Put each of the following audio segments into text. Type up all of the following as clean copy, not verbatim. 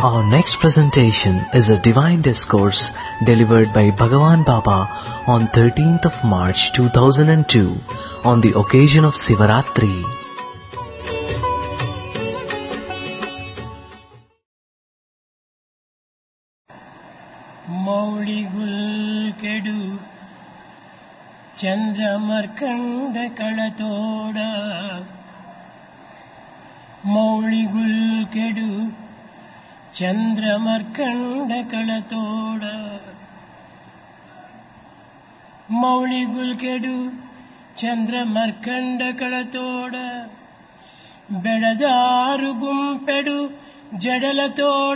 Our next presentation is a divine discourse delivered by Bhagavan Baba on 13th of March 2002 on the occasion of Sivaratri. ಮೌಳಿಗುಲ್ಕೆಡು ಚಂದ್ರಮರ್ಕಂಡ ಕಳತೋಡ ಮೌಳಿಗುಲ್ಕೆಡು ಚಂದ್ರಮರ್ಕಂಡ ಕಳತೋಡ ಮೌಳಿಗುಲ್ಕೆಡು ಚಂದ್ರಮರ್ಕಂಡ ಕಳತೋಡ ಬೆಡದಾರು ಗುಂಪೆಡು ಜಡಲತೋಡ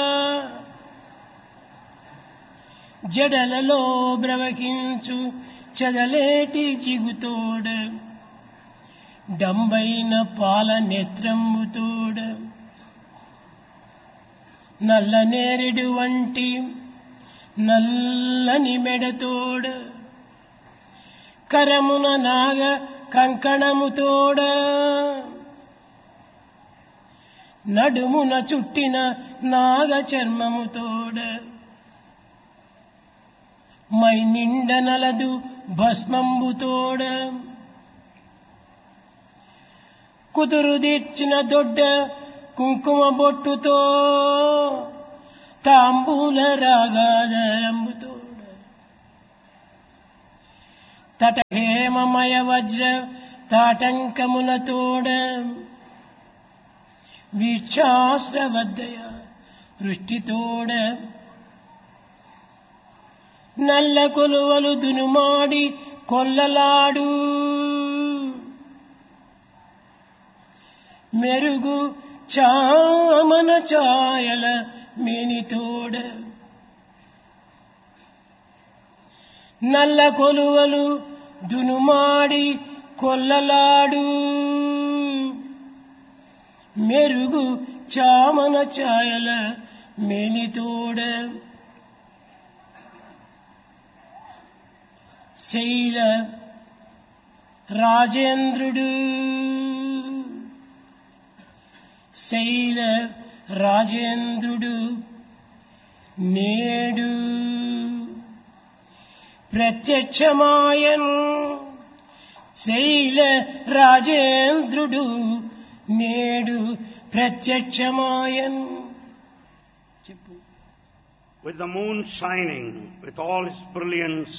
జడలలో బ్రవకించు చదలేటి జిగుతోడ డంబైన పాల నేత్రమ్ముతోడ నల్ల నేరెడు వంటి నల్లని మెడతోడ కరమున నాగ కంకణముతోడ నడుమున చుట్టిన నాగ చర్మముతోడ my నిండ నలదు భస్మంబుతోడ కుదురుదీర్చిన దొడ్డ కుంకుమ బొట్టుతో తాంబూల రాగాదరంబుతోడ తట హేమమయ వజ్ర తాటంకములతోడ వీక్షాశ్రవద్దయ వృష్టితోడ నల్ల కొలువలు దునుమాడి కొల్లలాడు మెరుగు చామన ఛాయల మేనితోడ నల్ల కొలువలు దునుమాడి కొల్లలాడు మెరుగు చామన ఛాయల మేనితోడ శైల రాజేంద్రుడు శైల రాజేంద్రుడు నేడు ప్రత్యక్షమాయన్ శైల రాజేంద్రుడు నేడు ప్రత్యక్షమాయన్ చెప్పు. With the moon shining with all its brilliance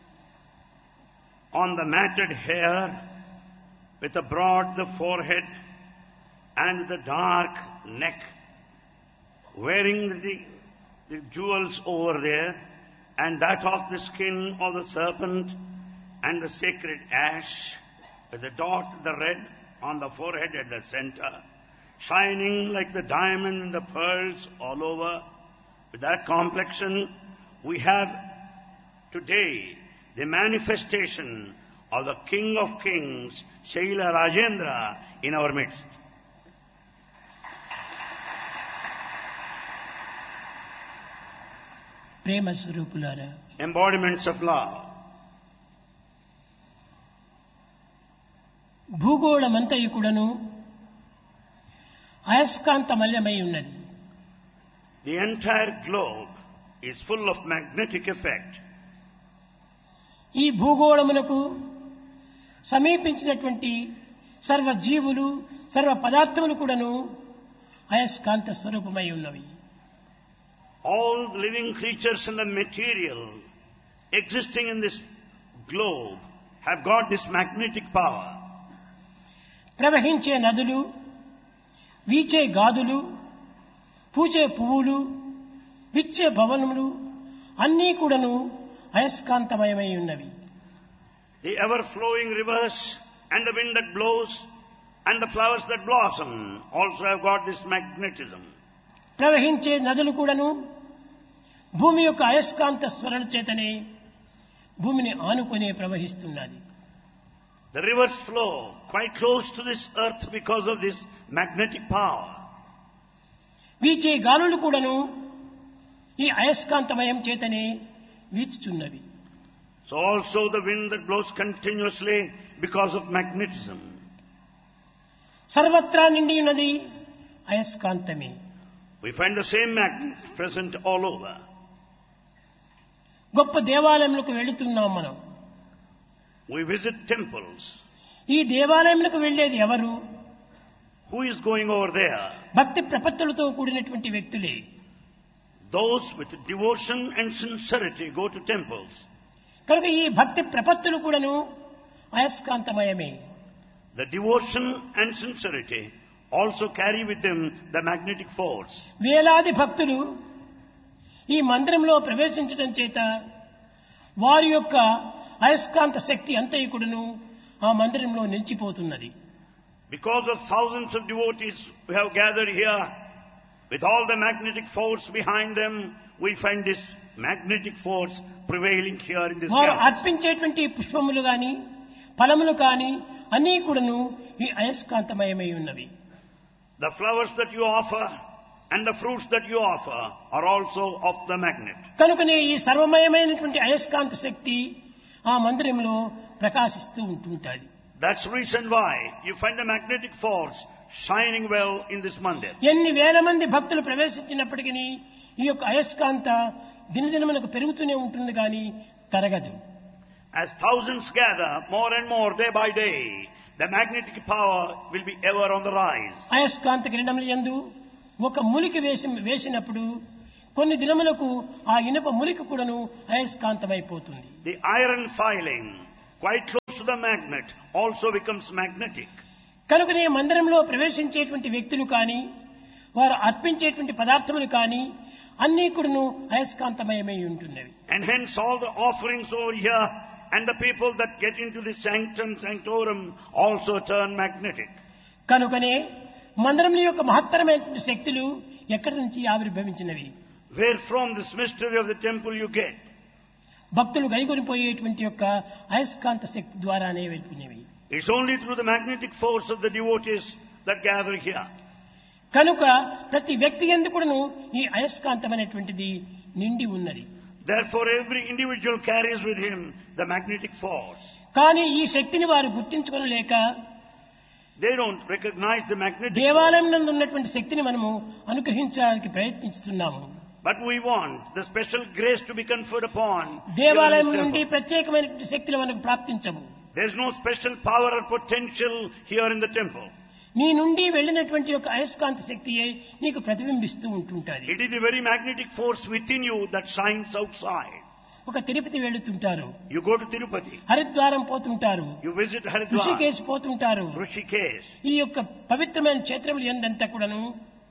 on the matted hair, with the broad the forehead and the dark neck, wearing the jewels over there, and that of the skin of the serpent and the sacred ash, with the dot, the red on the forehead at the center, shining like the diamond and the pearls all over. With that complexion, we have today the manifestation of the King of Kings, Shaila Rajendra, in our midst. ప్రేమ స్వరూపులారా, Embodiments of love. భూగోళమంతయు కూడాను అయస్కాంతమల్యమై ఉన్నది. The entire globe is full of magnetic effect. ఈ భూగోళమునకు సమీపించినటువంటి సర్వ జీవులు సర్వ పదార్థములు కూడాను అయస్కాంత స్వరూపమై ఉన్నవి. All the living creatures in the material existing in this globe have got this magnetic power. ప్రవహించే నదులు, వీచే గాదులు, పూచే పువ్వులు, విచ్చే భవనములు అన్నీ కూడాను అయస్కాంతమయమై ఉన్నవి. The ever-flowing rivers and the wind that blows and the flowers that blossom also have got this magnetism. ప్రవహించే నదులు కూడాను భూమి యొక్క అయస్కాంత స్వరణ చేతనే భూమిని ఆనుకునే ప్రవహిస్తున్నది. The rivers flow quite close to this earth because of this magnetic power. వీచే గాలులు కూడాను ఈ అయస్కాంతమయం చేతనే వీచుచున్నవి. So also the wind that blows continuously because of magnetism. సర్వత్రా నిండి ఉన్నది అయస్కాంతమే. We find the same magnet present all over. గొప్ప దేవాలయములకు వెళుతున్నాం మనం. We visit temples. ఈ దేవాలయములకు వెళ్ళేది ఎవరు? Who is going over there? భక్తి ప్రపత్తులతో కూడినటువంటి వ్యక్తులే. Those with devotion and sincerity go to temples. కనుక ఈ భక్తి ప్రపత్తులు కూడాను అయస్కాంతమయమే. The devotion and sincerity also carry with them the magnetic force. వేలాది భక్తులు ఈ మందిరంలో ప్రవేశించడం చేత వారి యొక్క అయస్కాంత శక్తి అంతయుకుడును ఆ మందిరంలో నిలిచిపోతున్నది. Because of thousands of devotees who have gathered here, with all the magnetic force behind them, we find this magnetic force prevailing here in this వారు campus. అర్పించేటువంటి పుష్పములు గాని ఫలములు కాని అన్నీ కూడాను ఈ అయస్కాంతమయమై ఉన్నవి. The flowers that you offer and the fruits that you offer are also of the magnet. కనుకనే ఈ సర్వమయమైనటువంటి అయస్కాంత శక్తి ఆ మందిరంలో ప్రకాశిస్తూ ఉంటుంటాది. That's the reason why you find the magnetic force shining well in this mandir. ఎన్ని వేల మంది భక్తులు ప్రవేశించినప్పటికీ ఈ యొక్క అయస్కాంత దినదినమునకు పెరుగుతూనే ఉంటుంది కానీ తరగదు. As thousands gather more and more day by day, the magnetic power will be ever on the rise. అయస్కాంత కిరణముల యందు ఒక ములికి వేసినప్పుడు కొన్ని దినములకు ఆ ఇనుప ములికి కూడాను అయస్కాంతమైపోతుంది. The iron filing quite close to the magnet also becomes magnetic. కనుకనే మందిరంలో ప్రవేశించేటువంటి వ్యక్తులు కానీ వారు అర్పించేటువంటి పదార్థములు కానీ అన్నీ కూడాను అయస్కాంతమయమై ఉంటున్నవి. And hence all the offerings over here and the people that get into the sanctum sanctorum also turn magnetic. కనుకనే మందిరంలో యొక్క మహత్తరమైనటువంటి శక్తులు ఎక్కడి నుంచి ఆవిర్భవించినవి? Where from this mystery of the temple you get? భక్తులు గైకొనిపోయేటువంటి యొక్క అయస్కాంత శక్తి ద్వారానే వెళ్తున్నవి. It's only through the magnetic force of the devotees that gather here. కనుక ప్రతి వ్యక్తి యందు కూడాను ఈ అయస్కాంతమైనటువంటిది నిండి ఉన్నది. Therefore every individual carries with him the magnetic force. కానీ ఈ శక్తిని వారు గుర్తించుకోలేక They don't recognize the magnetic force. దేవాలయం నందు ఉన్నటువంటి శక్తిని మనము అనుగ్రహించడానికి ప్రయత్నిస్తున్నాము. But we want the special grace to be conferred upon. దేవాలయం here in this నుండి temple. ప్రత్యేకమైనటువంటి శక్తులు మనకు ప్రాప్తించవు. There's no special power or potential here in the temple. నీ నుండి వెళ్ళినటువంటి యొక్క అయస్కాంత శక్తియే నీకు ప్రతిబింబిస్తూ ఉంటుంటాది. It is the very magnetic force within you that shines outside. ఒక Tirupati వెళుతుంటారు, You go to Tirupati, Haridwaram పోతుంటారు, you visit Haridwar, ఋషికేశ్ పోతుంటారు. Rishikesh. ఈ యొక్క పవిత్రమైన క్షేత్రములు ఎందంతా కూడాను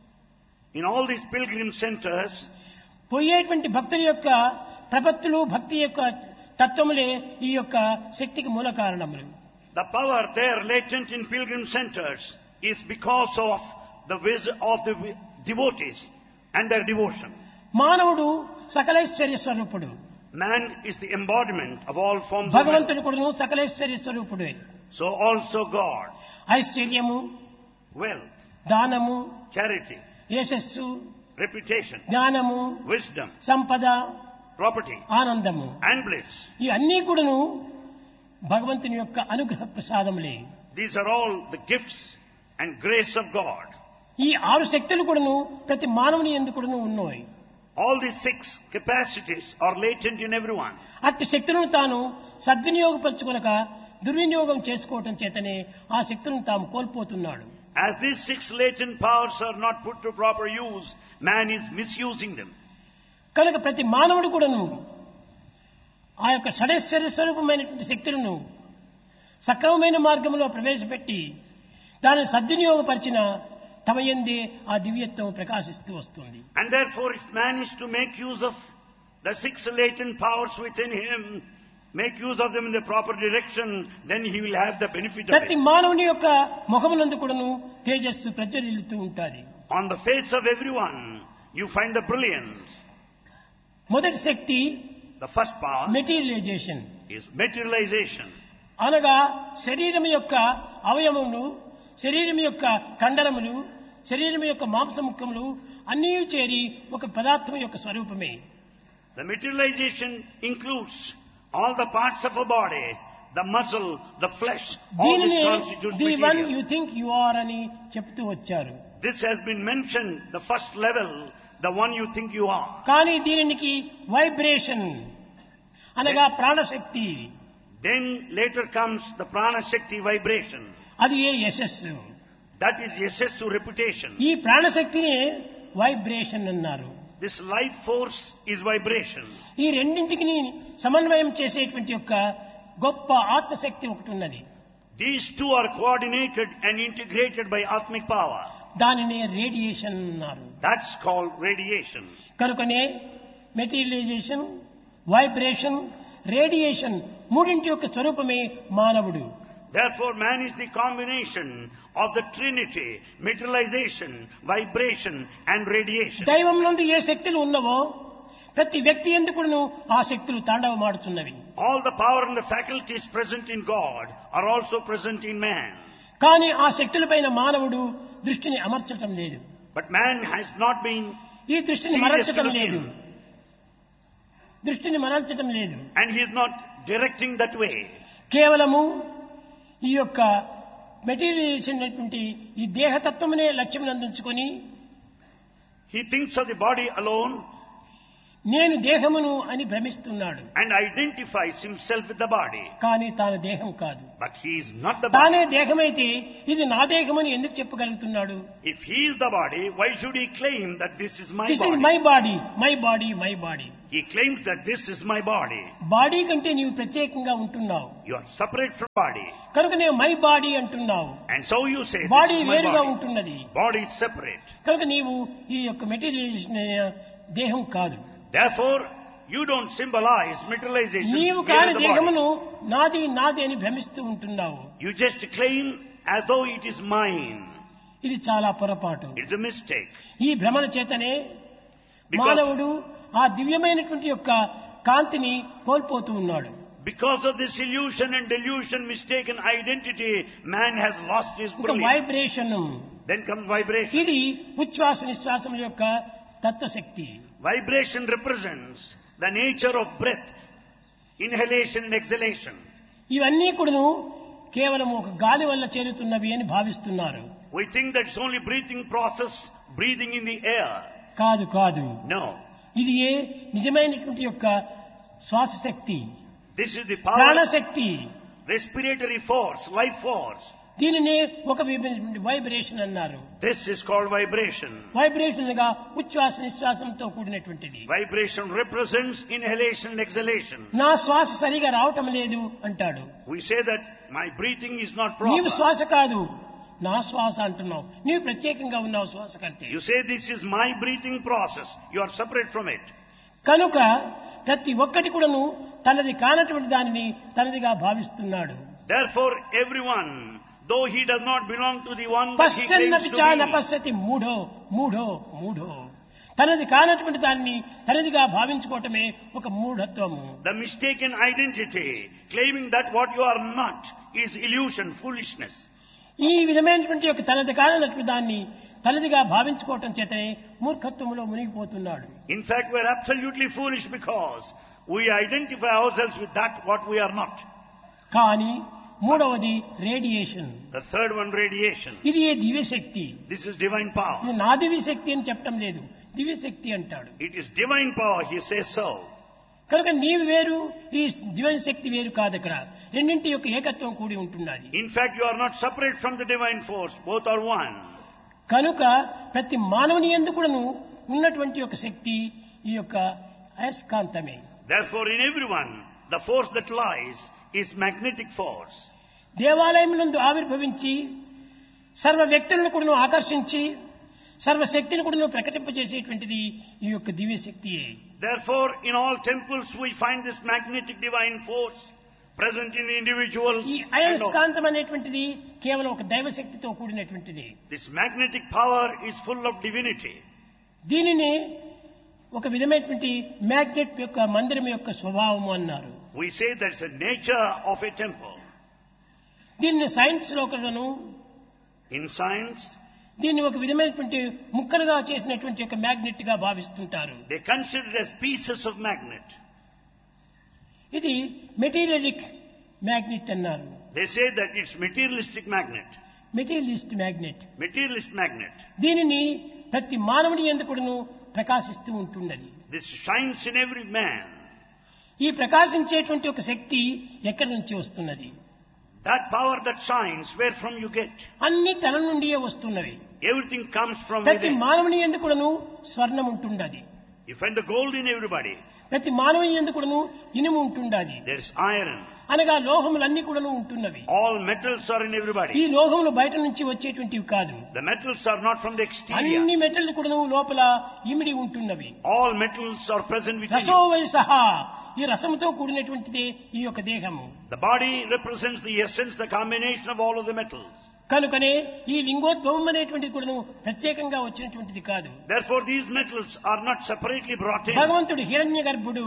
In all these pilgrim centers, పోయేటువంటి భక్తుల యొక్క ప్రపత్తులు భక్తి యొక్క తత్వములే ఈ యొక్క శక్తికి మూల కారణములు. the power there latent in pilgrim centers is because of the wisdom of the devotees and their devotion. మానవుడు సకలైశ్వర్య స్వరూపుడు. Man is the embodiment of all forms of man. భగవంతుడు కూడాను సకలైశ్వర్య స్వరూపుడే. So also God, ఐశ్వర్యము, wealth, దానము, charity, యశస్సు, reputation, జ్ఞానము, wisdom, సంపద, property, ఆనందము and bliss. ఇవన్నీ కూడాను భగవంతుని యొక్క అనుగ్రహ ప్రసాదములే. These are all the gifts and grace of God. ఈ 6 శక్తులు కూడాను ప్రతి మానవుని యందు కూడాను ఉన్నాయి. All these 6 capacities are latent in everyone. అట్టి శక్తులను తాను సద్వినియోగపరచుకొనక దుర్వినియోగం చేసుకోవటం చేతనే ఆ శక్తులను తాము కోల్పోతున్నాడు. As these 6 latent powers are not put to proper use, man is misusing them. కనుక ప్రతి మానవుడు కూడాను ఆ యొక్క షడైశ్వర్య స్వరూపమైనటువంటి శక్తులను సక్రమమైన మార్గంలో ప్రవేశపెట్టి దాన్ని సద్వినియోగపరిచిన తమ యందే ఆ దివ్యత్వం ప్రకాశిస్తూ వస్తుంది. And therefore, if man is to make use of the 6 latent powers within him, make use of them in the proper direction, then he will have the benefit of ప్రతి it. మానవుని యొక్క ముఖమునందు కూడాను తేజస్సు ప్రజ్వలిల్లుతూ ఉంటుంది. On the face of everyone, you find the brilliance. మొదటి శక్తి The first power materialisation, is materialization. అనగా శరీరం యొక్క అవయవములు, శరీరం యొక్క కండరములు, శరీరం యొక్క మాంసముఖములు అన్నీ చేరి ఒక పదార్థం యొక్క స్వరూపమే. The materialization includes all the parts of a body, the muscle, the flesh, all this దీనిని constitutes the one material. You think you are అని చెప్తూ వచ్చారు. This has been mentioned, the first level, the one you think you are. కానీ దీనికి vibration అనగా ప్రాణశక్తి, Then later comes the prana shakti vibration. అది ఏ యశస్సు. That is yasessu reputation. ఈ ప్రాణశక్తిని వైబ్రేషన్ అన్నారు. This life force is vibration. ఈ రెండింటికి సమన్వయం చేసేటువంటి యొక్క గొప్ప ఆత్మశక్తి ఒకటి ఉన్నది. These two are coordinated and integrated by Atmic power. దానినే రేడియేషన్ అన్నారు. That's called radiation. కనుకనే మెటీరియలైజేషన్, వైబ్రేషన్, రేడియేషన్ మూడింటి యొక్క స్వరూపమే మానవుడు. Therefore, man is the combination of the Trinity, materialization, vibration and radiation. దైవం నందు ఏ శక్తులు ఉన్నవో ప్రతి వ్యక్తి ఎందుకును ఆ శక్తులు తాండవమాడుతున్నవి. All the power and the faculties present in God are also present in man. కానీ ఆ శక్తులపైన మానవుడు దృష్టిని అమర్చటం లేదు. But man has not been ఈ దృష్టిని serious to మరల్చటం look లేదు. in. దృష్టిని మరల్చటం లేదు. And he is not directing that way. కేవలము ఈ యొక్క మెటీరియలైజేషన్ అనేటువంటి ఈ దేహతత్వమునే లక్ష్యం అందించుకొని He thinks of the body alone నేను దేహమును అని భ్రమిస్తున్నాడు. and identifies himself with the body. కానీ తాను దేహం కాదు. But he is not the తానే body. దేహమైతే ఇది నా దేహమని ఎందుకు చెప్పగలుగుతున్నాడు? If he is the body, why should he claim that this is my this is body? My body, my body, my body. He claims that this is my body. Body కంటే నీవు ప్రత్యేకంగా ఉంటున్నావు You are separate from body. కనుక నేను my body అంటున్నావు. And so you say, body this is my వేరుగా body. ఉంటున్నది. Body is separate. కనుక నీవు ఈ యొక్క మెటీరియలైజేషన్ దేహం కాదు. Therefore, you don't symbolize materialization నీవు here కాని in the దేహమును body. నాది నాది అని భ్రమిస్తూ ఉంటున్నావు. You just claim as though it is mine. ఇది చాలా పొరపాటు. It's a mistake. ఈ భ్రమణ చేతనే Because- మానవుడు ఆ దివ్యమైనటువంటి యొక్క కాంతిని కోల్పోతూ ఉన్నాడు. Because of this illusion and delusion, mistaken identity, man has lost his ఒక brilliance. Vibration, Then comes vibration. ఇది ఉచ్ఛ్వాస నిశ్వాసముల యొక్క తత్వశక్తి. Vibration represents the nature of breath, inhalation and exhalation. ఇవన్నీ కూడాను కేవలం ఒక గాలి వల్ల చేరుతున్నవి అని భావిస్తున్నారు. We think that it's only breathing process, breathing in the air. కాదు కాదు, No. ఇది ఏ నిజమైనటువంటి యొక్క శ్వాస శక్తి, This is the power, ప్రాణశక్తి. respiratory force, life force. దీనినే ఒక విధమైనటువంటి వైబ్రేషన్ అన్నారు. This is called vibration. Vibration గా ఉచ్ఛ్వాస నిశ్వాసంతో కూడినటువంటిది. Vibration represents inhalation and exhalation. నా శ్వాస సరిగా రావటం లేదు అంటాడు. We say that my breathing is not నీవు proper. శ్వాస కాదు, నా శ్వాస అంటున్నావు. నీవు ప్రత్యేకంగా ఉన్నావు శ్వాస కంటే. You say this is my breathing process. You are separate from it. కనుక ప్రతి ఒక్కటి కూడాను తనది కానటువంటి దానిని తనదిగా భావిస్తున్నాడు. Therefore, everyone, though he does not belong to the one that he claims పశ్చన్నపి చ to be, నపశ్యతి మూఢో మూఢో మూఢో. తనది కానటువంటి దాన్ని తనదిగా భావించుకోవటమే ఒక మూఢత్వము. the mistaken identity, claiming that what you are not, is illusion, foolishness. ఈ విధమైనటువంటి యొక్క తనది కానటువంటి దాన్ని తనదిగా భావించుకోవటం చేతనే మూర్ఖత్వంలో మునిగిపోతున్నాడు. In fact, we are absolutely foolish because we identify ourselves with that what we are not. కానీ మూడవది radiation. The third one, radiation. ఇది ఏ దివ్యశక్తి. This is divine power. ఇది నా దివ్యశక్తి అని చెప్పటం లేదు, దివ్యశక్తి అంటాడు. It is divine power, he says so. కనుక నీవు వేరు, ఈ దివ్య శక్తి వేరు కాదు. అక్కడ రెండింటి యొక్క ఏకత్వం కూడి ఉంటున్నది. In fact, you are not separate from the divine force. Both are one. కనుక ప్రతి మానవుని యందు కూడాను ఉన్నటువంటి యొక్క శక్తి ఈ యొక్క అయస్కాంతమే. Therefore, in everyone, the force that lies is magnetic force. దేవాలయమునందు ఆవిర్భవించి సర్వ వ్యక్తులను కూడాను ఆకర్షించి సర్వశక్తిని కూడాను ప్రకటింపజేసేటువంటిది ఈ యొక్క దివ్యశక్తియే. Therefore, in all temples, we find this magnetic divine force present in the individuals. ఈ and all. అయస్కాంతం అనేటువంటిది కేవలం ఒక దైవశక్తితో కూడినటువంటిది. This magnetic power is full of divinity. దీనిని ఒక విధమైనటువంటి మ్యాగ్నెట్ యొక్క మందిరం యొక్క స్వభావము అన్నారు. We say that's the nature of a temple. దీన్ని సైన్స్ లో కూడాను In science, దీన్ని ఒక విధమైనటువంటి ముక్కలుగా చేసినటువంటి ఒక మ్యాగ్నెట్ గా భావిస్తుంటారు. they consider it as pieces of magnet. ఇది మెటీరియలిక్ మ్యాగ్నెట్ అన్నారు. They say that it's materialistic magnet. Materialist magnet. Materialist magnet. దీనిని ప్రతి మానవుని ఎందుకును ప్రకాశిస్తూ ఉంటున్నది. This shines in every man. ఈ ప్రకాశించేటువంటి ఒక శక్తి ఎక్కడి నుంచి వస్తున్నది? That power that shines, where from you get? అన్ని తన నుండియే వస్తున్నవి. Everything comes from ప్రతి within. మానవుని ఎందుకును స్వర్ణం ఉంటున్నది. You find the gold in everybody. ప్రతి మానవుని ఎందుకును ఇనుము ఉంటున్నది. There is iron. అనగా లోహములన్నీ కూడాను ఉంటున్నవి. All metals are in ఈ everybody. లోహములు బయట నుంచి వచ్చేటువంటివి కాదు. The metals are not from the exterior. అన్ని మెటల్ కూడాను లోపల ఇమిడి ఉంటున్నవి. All metals are present within you. రసోవై సహా ఈ రసముతో కూడినటువంటిదే ఈ యొక్క దేహము. The body represents the essence, the combination of all of the metals. కనుకనే ఈ లింగోద్భవం అనేటువంటిది కూడాను ప్రత్యేకంగా వచ్చినటువంటిది కాదు. Therefore, these metals are not separately brought in. భగవంతుడు హిరణ్య గర్భుడు.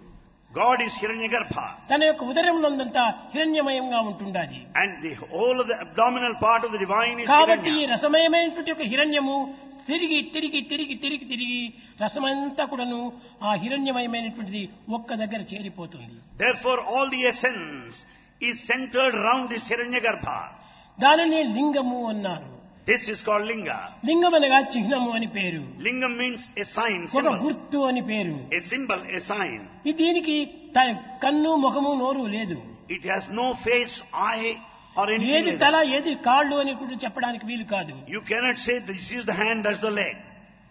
God is Hiranyagarbha. తన యొక్క ఉదరమునందంతా హిరణ్యమయంగా ఉంటుండాది. And the whole of the abdominal part of the divine is కాబట్టి ఈ Hiranya. రసమయమైనటువంటి ఒక హిరణ్యము తిరిగి తిరిగి తిరిగి తిరిగి తిరిగి రసమంతా కూడాను ఆ హిరణ్యమయమైనటువంటిది ఒక్క దగ్గర చేరిపోతుంది. Therefore, all the essence is centered around this Hiranyagarbha. దానిని లింగము అన్నారు. This is called Linga. లింగం అనగా చిహ్నము అని పేరు. Lingam means a sign, ఒక symbol. గుర్తు అని పేరు. A symbol, a sign. ఈ దీనికి కన్ను ముఖము నోరు లేదు. It has no face, eye, or anything ఏది like తల that. ఏది కాళ్ళు అని కూడా చెప్పడానికి వీలు కాదు. You cannot say this is the hand, that's the leg.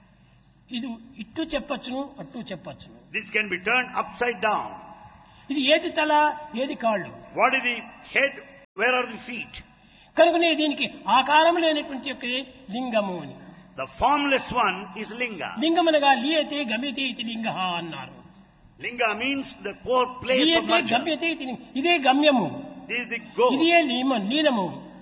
ఇది ఇట్టు చెప్పచ్చును అట్టు చెప్పచ్చును. This can be turned upside down. ఇది ఏది తల ఏది కాళ్ళు. What is the head? Where are the feet? కనుకనే దీనికి ఆకారం లేనటువంటి యొక్క లింగము అని. The formless one is Linga. లింగం అనగా లీయతే గమ్యతే ఇది లింగ అన్నారు. Linga means the poor place of లీయతే merger. గమ్యతే ఇది ఇదే గమ్యము. This is the goal. ఇదే లీనము.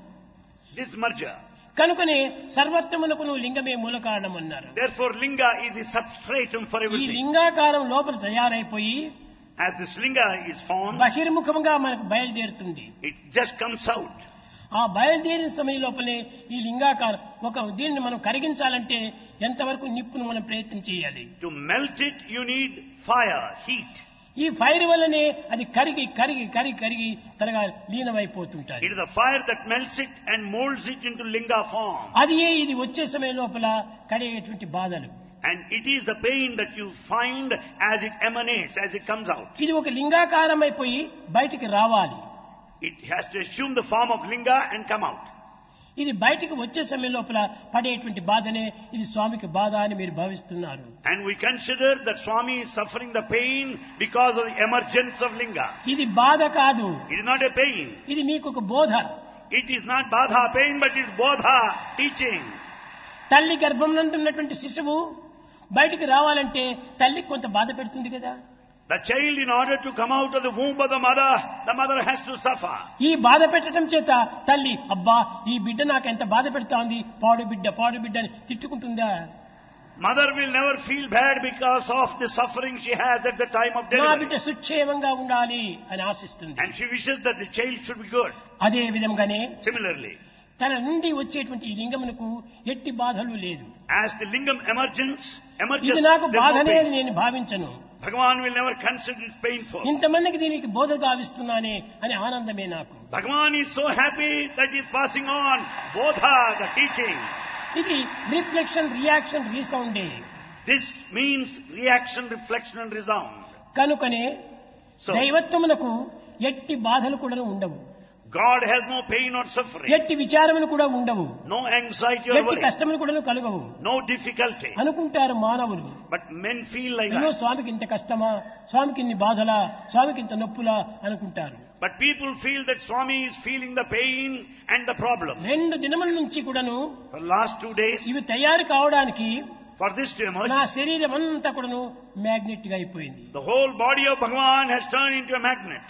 This merger. కనుకనే సర్వత్వమునకును లింగమే మూల కారణం అన్నారు. Therefore, Linga is the substratum for ఈ everything. లింగాకారం లోపల తయారైపోయి As this Linga is formed, బహిర్ముఖంగా మనకు బయలుదేరుతుంది. it just comes out. ఆ బయలుదేరిన సమయం లోపలే ఈ లింగాకారం దీన్ని మనం కరిగించాలంటే ఎంతవరకు నిప్పును మనం ప్రయత్నం చేయాలి. To melt it, you need fire, heat. ఈ ఫైర్ వల్లనే అది కరిగి కరిగి కరిగి కరిగి త్వరగా లీనమైపోతుంటాయి. It is the fire that melts it and molds it into Linga form. అది ఇది వచ్చే సమయం లోపల కడిగేటువంటి బాధలు. And it is the pain that you find as it emanates, as it comes out. ఇది ఒక లింగాకారం అయిపోయి బయటికి రావాలి. It has to assume the form of Linga and come out. ఇది బయటికి వచ్చే సమయం లోపల పడేటువంటి బాధనే ఇది స్వామికి బాధ అని మీరు భావిస్తున్నారు. And we consider that Swami is suffering the pain because of the emergence of Linga. ఇది బాధ కాదు. It is not a pain. ఇది మీకు ఒక బోధ. It is not Badha pain, but it is Bodha teaching. తల్లి గర్భం నందు ఉన్నటువంటి శిశువు బయటికి రావాలంటే తల్లికి కొంత బాధ పెడుతుంది కదా. The child, in order to come out of the womb of the mother has to suffer. ఈ బాధ పెట్టడం చేత తల్లి అబ్బా ఈ బిడ్డ నాకు ఎంత బాధ పెడతా ఉంది పాడు బిడ్డ అని తిట్టుకుంటుందా? Mother will never feel bad because of the suffering she has at the time of నా delivery. బిడ్డ సుక్షేమంగా ఉండాలి అని ఆశిస్తుంది. And she wishes that the child should be good. అదే విధంగానే Similarly, తన నుండి వచ్చేటువంటి ఈ లింగమునకు ఎట్టి బాధలు లేదు. as the lingam emerges, ఇది నాకు there's no బాధనే అని pain. నేను భావించను. Bhagavan will never consider it painful. ఇంతమందికి దీనికి బోధ గావిస్తున్నానే అని ఆనందమే నాకు. Bhagavan is so happy that he is passing on Bodha, the teaching. ఇది reflection reaction రీసౌండే. This means reaction, reflection and resound. కనుకనే So, దైవత్వమునకు ఎట్టి బాధలు కూడా ఉండవు. God has no pain or suffering, ఎట్టి విచారములు కూడా ఉండవు. no anxiety or ఎట్టి worry, కష్టములు కూడా కలగవు no difficulty. అనుకుంటారు మానవులు. But men feel like అయ్యో that. స్వామికి ఇంత కష్టమా, స్వామికి ఇన్ని బాధలా, స్వామికి ఇంత నొప్పులా అనుకుంటారు. But people feel that Swami is feeling the pain and the problem. 2 దినముల నుంచి కూడాను For the last 2 days, ఇవి తయారు కావడానికి for this to emerge, నా శరీరం అంతా కూడాను మ్యాగ్నెట్ గా అయిపోయింది. the whole body of Bhagavan has turned into a magnet.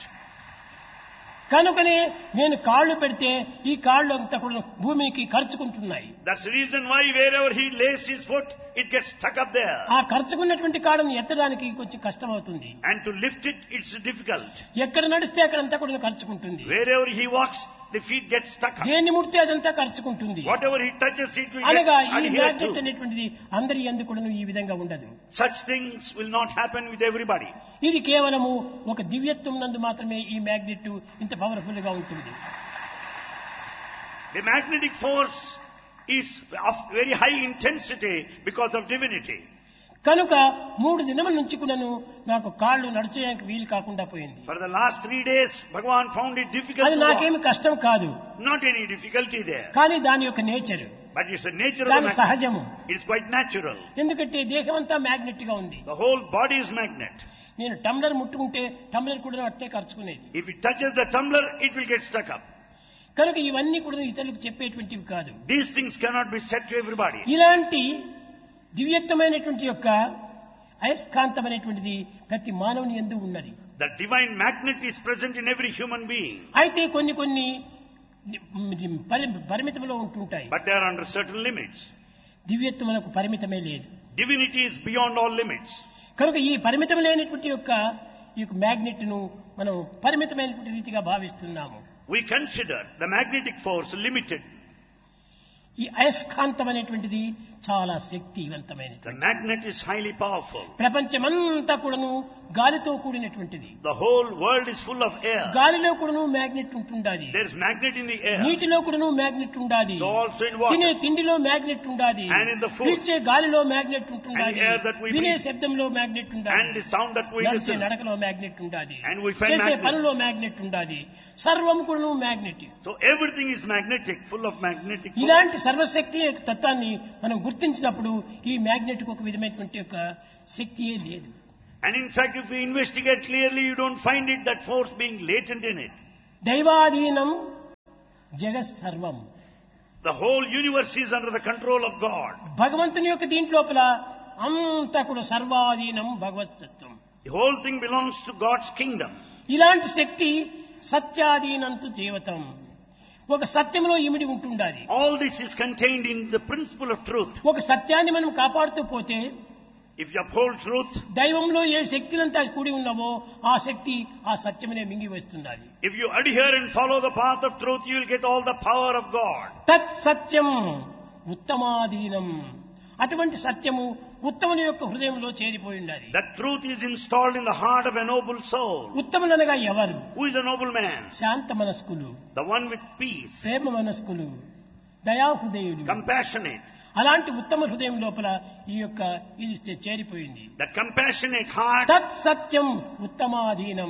కనుకనే నేను కాళ్ళు పెడితే ఈ కాళ్ళు అంతా కూడా భూమికి ఖర్చుకుంటున్నాయి. That's the reason why wherever he lays his foot, it gets stuck up there. ఆ ఖర్చుకున్నటువంటి కాళ్ళని ఎత్తడానికి కొంచెం కష్టం అవుతుంది. And to lift it, it's difficult. ఎక్కడ నడిస్తే అక్కడంతా కూడా ఖర్చుకుంటుంది. Wherever he walks, the feet get stuck up. దేన్ని ముడితే అదంతా ఖర్చుకుంటుంది. Whatever he touches, it will అనగా get ఈ adhered మ్యాగ్నెట్ to. అనేటువంటిది అందరి యందు కూడాను ఈ విధంగా ఉండదు. Such things will not happen with everybody. ఇది కేవలము ఒక దివ్యత్వం నందు మాత్రమే ఈ మ్యాగ్నెట్ ఇంత పవర్ఫుల్ గా ఉంటుంది. The magnetic force is of very high intensity because of divinity. కనుక 3 దినముల నుంచి కూడాను నాకు కాళ్ళు నడిచేయడానికి వీలు కాకుండా పోయింది. For the last 3 days, Bhagavan found it difficult అది to నాకేమి walk. కష్టం కాదు. Not any difficulty there. కానీ దాని యొక్క nature, But it's the nature of the దాని magnet. సహజము. It's quite natural. ఎందుకంటే దేహం అంతా మ్యాగ్నెట్ గా ఉంది. The whole body is magnet. నేను టంబ్లర్ ముట్టుకుంటే టంబ్లర్ కూడా అట్టే ఖర్చుకునేది. If it touches the tumbler, it will get stuck up. కనుక ఇవన్నీ కూడా ఇతరులకు చెప్పేటువంటివి కాదు. These things cannot be said to everybody. ఇలాంటి దివ్యత్వమైనటువంటి యొక్క అయస్కాంతమైనటువంటిది ప్రతి మానవుని యందు ఉన్నది. The divine magnet is present in every human being. అయితే కొన్ని పరిమితంలో ఉంటుంటాయి. But they are under certain limits. దివ్యత్వమునకు పరిమితమే లేదు. Divinity is beyond all limits. కనుక ఈ పరిమితం లేనటువంటి యొక్క ఈ యొక్క మ్యాగ్నెట్ ను మనం పరిమితమైనటువంటి రీతిగా భావిస్తున్నాము. We consider the magnetic force limited. ఈ అయస్కాంతం అనేటువంటిది చాలా శక్తివంతమైనది. The magnet is highly powerful. ప్రపంచమంతా కూడాను గాలితో కూడినటువంటిది. The whole world is full of air. గాలిలో కూడాను magnet ఉంటుండాది. There is magnet in the air. నీటిలో కూడాను మ్యాగ్నెట్ ఉండాది. So also in water. తినే తిండిలో మ్యాగ్నెట్ ఉండాది. And in the food. పీల్చే గాలిలో magnet ఉంటుండాది. And the air that we వినే breathe. శబ్దంలో మ్యాగ్నెట్ ఉండాది. And the sound that we నడిచే listen. నడకలో మ్యాగ్నెట్ ఉండాది. And we find చేసే magnet. పనులో మ్యాగ్నెట్ ఉండాది. సర్వం కూడాను magnet. So everything is magnetic, full of magnetic force. ఇలాంటి సర్వశక్తి యొక్క తత్వాన్ని మనం గుర్తించినప్పుడు ఈ మ్యాగ్నెట్ కు ఒక విధమైనటువంటి యొక్క శక్తియే లేదు. And in fact, if we investigate clearly, you don't find it, that force being latent in it. దైవాధీనం జగత్ సర్వం. The whole universe is under the control of God. భగవంతుని యొక్క దీంట్లోపల అంతా కూడా సర్వాధీనం భగవతత్వం. The whole thing belongs to God's kingdom. ఇలాంటి శక్తి సత్యాధీనంతు జీవితం. ఒక సత్యంలో ఇమిడి ఉంటుండాలి. All this is contained in the principle of truth. ఒక సత్యాన్ని మనం కాపాడుతూ పోతే, If you uphold truth, దైవంలో ఏ శక్తులంతా కూడి ఉన్నావో ఆ శక్తి ఆ సత్యమనే మింగి వస్తుండాలి. if you adhere and follow the path of truth, you will get all the power of God. తత్ సత్యం ఉత్తమాధీనం. అటువంటి సత్యము ఉత్తముని యొక్క హృదయంలో చేరిపోయి ఉండాలి. That truth is installed in the heart of a noble soul. ఉత్తములనగా ఎవరు? Who is a noble man? Shanta మనస్కులు, The one with peace, Prema మనస్కులు, దయాహృదయులు. compassionate. అలాంటి ఉత్తమ హృదయం లోపల ఈ యొక్క ఇది చేరిపోయింది. That compassionate heart తత్ సత్యం ఉత్తమాధీనం.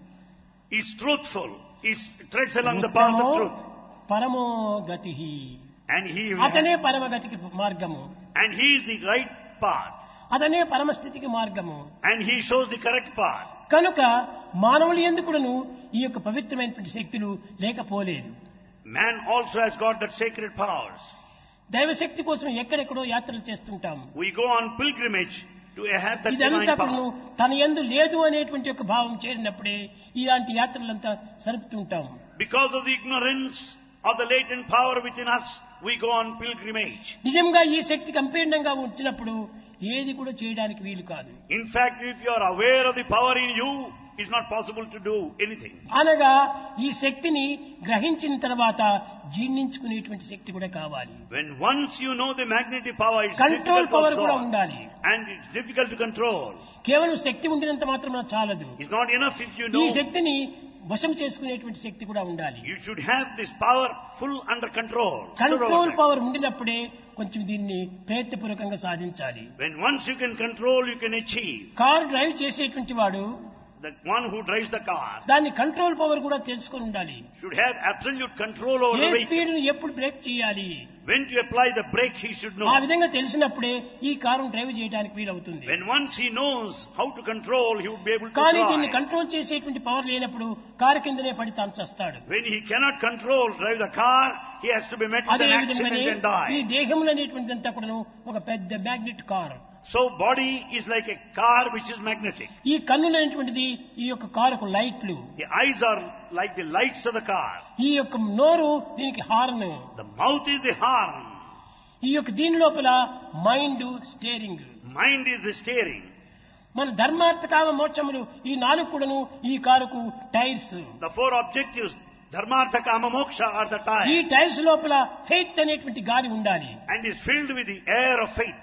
is truthful, is treads along the path of truth. పరమో గతి. And అతనే పరమగతికి మార్గము. and he is the right path. అతనే పరమస్థితికి మార్గము. And he shows the correct path. కనుక మానవులు ఎందుకును ఈ యొక్క పవిత్రమైనటువంటి శక్తులు లేకపోలేదు. Man also has got that sacred powers. దైవశక్తి కోసం ఎక్కడెక్కడో యాత్రలు చేస్తుంటాము. We go on pilgrimage to have that divine ఇదంతా power. తన యందు లేదు అనేటువంటి యొక్క భావం చేరినప్పుడే ఇలాంటి యాత్రలంతా సరుపుతుంటాము. Because of the ignorance of the latent power within us, we go on pilgrimage. నిజంగా ఈ శక్తి కంపీర్ణంగా ఉంచినప్పుడు ఏది కూడా చేయడానికి వీలు కాదు. In fact, if you are aware of the power in you, it's not possible to do anything. అనగా ఈ శక్తిని గ్రహించిన తర్వాత జీర్ణించుకునేటువంటి శక్తి కూడా కావాలి. When once you know the magnetic power, it's control difficult to power కూడా absorb. ఉండాలి. And it's difficult to control. కేవలం శక్తి ఉండినంత మాత్రం చాలదు. It's not enough if you ఈ know. శక్తిని వశం చేసుకునేటువంటి శక్తి కూడా ఉండాలి. You should have this power full under control. Control power ఉండినప్పుడే కొంచెం దీన్ని ప్రయత్నపూర్వకంగా సాధించాలి. When once you can control, you can achieve. Car drive చేసేటువంటి వాడు The one who drives the car దాన్ని కంట్రోల్ పవర్ కూడా తెలుసుకొని ఉండాలి. should have absolute control over A the vehicle. Speed ను ఎప్పుడు బ్రేక్ చేయాలి, When to apply the brake, he should know. ఆ విధంగా తెలిసినప్పుడే ఈ కారును డ్రైవ్ చేయడానికి వీలవుతుంది. When once he knows how to control, he would be able to కానీ దీన్ని drive. కంట్రోల్ చేసేటువంటి పవర్ లేనప్పుడు కారు కిందనే పడి తాను చస్తాడు. When he cannot drive the car, he has to be met with అదే an విధంగానే accident and ఈ die. దేహంలో అనేటువంటిదంతా కూడా ఒక పెద్ద magnet car. So body is like a car which is magnetic. ఈ కన్నులు అనేటువంటిది ఈ యొక్క కారుకు లైట్లు. The eyes are like the lights of the car. ఈ యొక్క నోరు దీనికి horn. The mouth is the horn. ఈ యొక్క దీని లోపల mind steering. Mind is the steering. మన ధర్మార్థ కామ మోక్షములు ఈ నాలుగు కూడాను ఈ కారుకు tyres. The four objectives, dharmartha, kama, moksha, are the ఈ time. టైర్స్ లోపల ఫెయిత్ అనేటువంటి గాలి ఉండాలి. And is filled with the air of faith.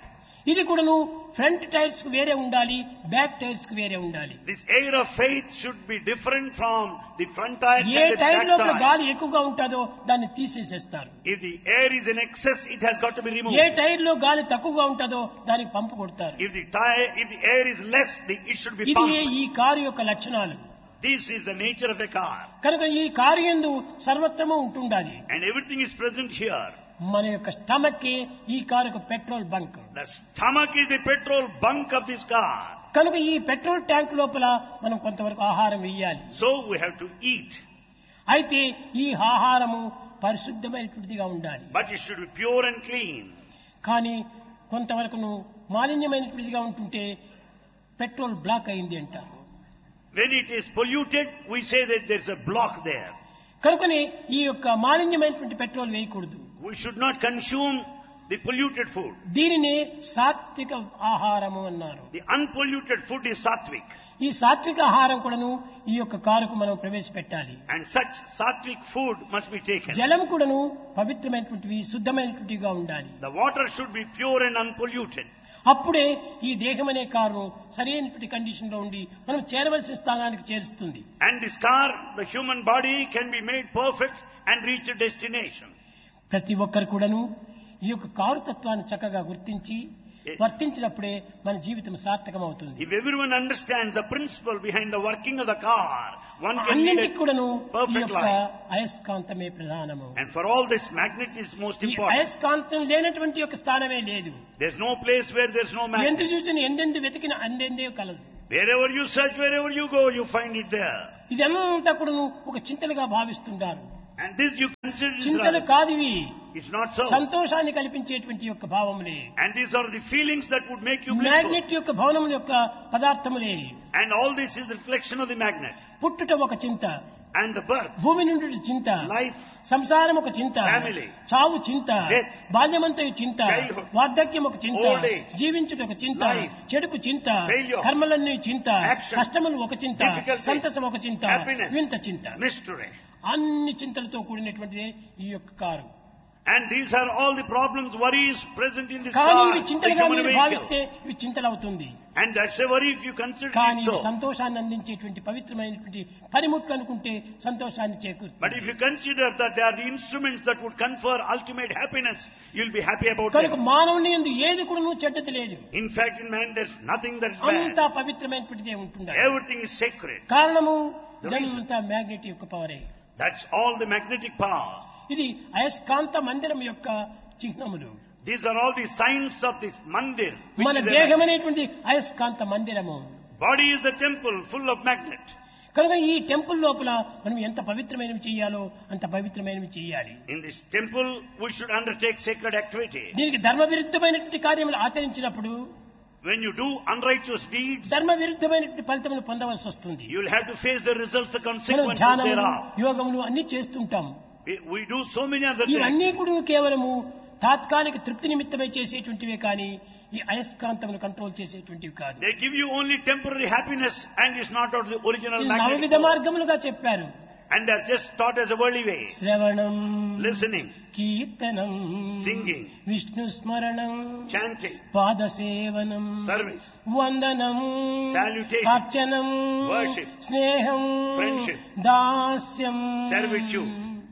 ఇది కూడాను ఫ్రంట్ టైర్స్ కు వేరే ఉండాలి, బ్యాక్ టైర్స్ కు వేరే ఉండాలి. This air of faith should be different from the front tires A and the tyre back లోపల tires. గాలి ఎక్కువగా ఉంటుందో దాన్ని తీసేసేస్తారు. If the air is in excess, it has got to be removed. A tyre లో గాలి తక్కువగా ఉంటుందో దానికి పంపు కొడతారు. If the air is less, it should be ఇది pumped. ఈ కారు యొక్క లక్షణాలు. This is the nature of a car. కనుక ఈ కారు యందు సర్వత్రము ఉంటుండాలి. And everything is present here. మన యొక్క స్టమక్ ఈ కారుకు petrol bunk. The stomach is the petrol bunk of this car. కనుక ఈ పెట్రోల్ ట్యాంక్ లోపల మనం కొంతవరకు ఆహారం వేయాలి. So we have to eat. అయితే ఈ ఆహారము పరిశుద్ధమైనటువంటిదిగా ఉండాలి. But it should be pure and clean. కానీ కొంతవరకు మాలిన్యమైనటువంటిదిగా ఉంటుంటే పెట్రోల్ బ్లాక్ అయింది అంటారు. When it is polluted, we say that there's a block there. కనుకనే ఈ యొక్క మాలిన్యమైనటువంటి పెట్రోల్ వేయకూడదు. We should not consume the polluted food. దీనిని సాత్విక ఆహారము అన్నారు. The unpolluted food is sattvic. ఈ సాత్విక ఆహారం కూడాను ఈ యొక్క కారుకు మనం ప్రవేశపెట్టాలి. And such sattvic food must be taken. జలం కూడాను పవిత్రమైనటువంటివి, శుద్ధమైనటువంటివిగా ఉండాలి. The water should be pure and unpolluted. అప్పుడే ఈ దేహం అనే కారు సరైనటువంటి కండిషన్ లో ఉండి మనం చేరవలసిన స్థానానికి చేరుస్తుంది. And this car, the human body, can be made perfect and reach a destination. ప్రతి ఒక్కరు కూడాను ఈ యొక్క కారు తత్వాన్ని చక్కగా గుర్తించి వర్తించినప్పుడే మన జీవితం సార్థకం అవుతుంది. If everyone understands the principle behind the working of the car, one can lead అన్నింటికి a కూడాను ఈ perfect యొక్క life. అయస్కాంతమే ప్రధానము. And for all this, magnet is most ఈ important. అయస్కాంతం లేనటువంటి యొక్క స్థానమే లేదు. There's no place where there's no ఎంత magnet. చూసిన ఎందెందు వెతికిన అందెందే కలదు. Wherever you search, wherever you go, you find it there. ఇదంతా కూడాను ఒక చింతలుగా భావిస్తుంటారు. And this you consider is చింతలు right. కాదివి, It's not so. సంతోషాన్ని కల్పించేటువంటి యొక్క భావములే. And these are the feelings that would make you blissful. Magnet యొక్క భవనముల యొక్క పదార్థములే. And all this is the reflection of the magnet. పుట్టుట ఒక చింత, And the birth, భూమి నుండి చింత, life, సంసారం ఒక చింత, Family, చావు చింత, death, బాల్యమంతయు చింత, childhood, వార్ధక్యం ఒక చింత, old age, జీవించుట ఒక చింత, life, చెడుకు చింత, failure, కర్మలన్నీ చింత, action, కష్టములు ఒక చింత, difficulty, సంతసం ఒక చింత, happiness, వింత చింత. mystery. అన్ని చింతలతో కూడినటువంటిదే ఈ యొక్క car. And these are all the problems, worries present in this కానీ car, ఇవి the చింతలుగా human మీరు vehicle. భావిస్తే ఇవి చింతలు అవుతుంది. And that's a worry if you consider కానీ it so. సంతోషాన్ని అందించేటువంటి పవిత్రమైనటువంటి పనిముట్లు అనుకుంటే సంతోషాన్ని But చేకూరుస్తుంది. if you consider that they are the instruments that would confer ultimate happiness, you'll be happy about కనుక them. మానవుని యందు ఏది కూడా చెడ్డది లేదు. In fact, in man, there's nothing that is అంతా bad. పవిత్రమైనటువంటిదే ఉంటుంది. Everything is sacred. కారణము The reason. ఇదంతా మ్యాగ్నెట్ యొక్క పవరే. That's all the magnetic power. ఇది అయస్కాంత మందిరం యొక్క చిహ్నములు. These are all the signs of this mandir. Which మన is a దేహం అనేటువంటి అయస్కాంత మందిరము. body is the temple full of magnet. కనుక ఈ టెంపుల్ లోపల మనం ఎంత పవిత్రమైనవి చేయాలో అంత పవిత్రమైనవి చేయాలి. In this temple, we should undertake sacred activity. దీనికి ధర్మ విరుద్ధమైనటువంటి కార్యములు ఆచరించినప్పుడు When you do unrighteous deeds, ధర్మ విరుద్ధమైనటువంటి ఫలితములు పొందవలసి వస్తుంది. you'll have to face the results, the మనం consequences ధ్యానములు, thereof. యోగములు అన్ని చేస్తుంటాం. We do so many other things. ఇవన్నీ కూడా కేవలము తాత్కాలిక తృప్తి నిమిత్తమై చేసేటువంటివే కానీ ఈ అయస్కాంతమును కంట్రోల్ చేసేటువంటివి కాదు. They give you only temporary happiness and it's not out of the original ఇది magnetic నవవిధ force. మార్గములుగా చెప్పారు. And they're just taught as a worldly way. శ్రవణం, Listening, కీర్తనం, singing, విష్ణు స్మరణం, chanting, పాదసేవనం, service, వందనం, salutation, అర్చనం, worship, స్నేహం, friendship, దాస్యం, servitude.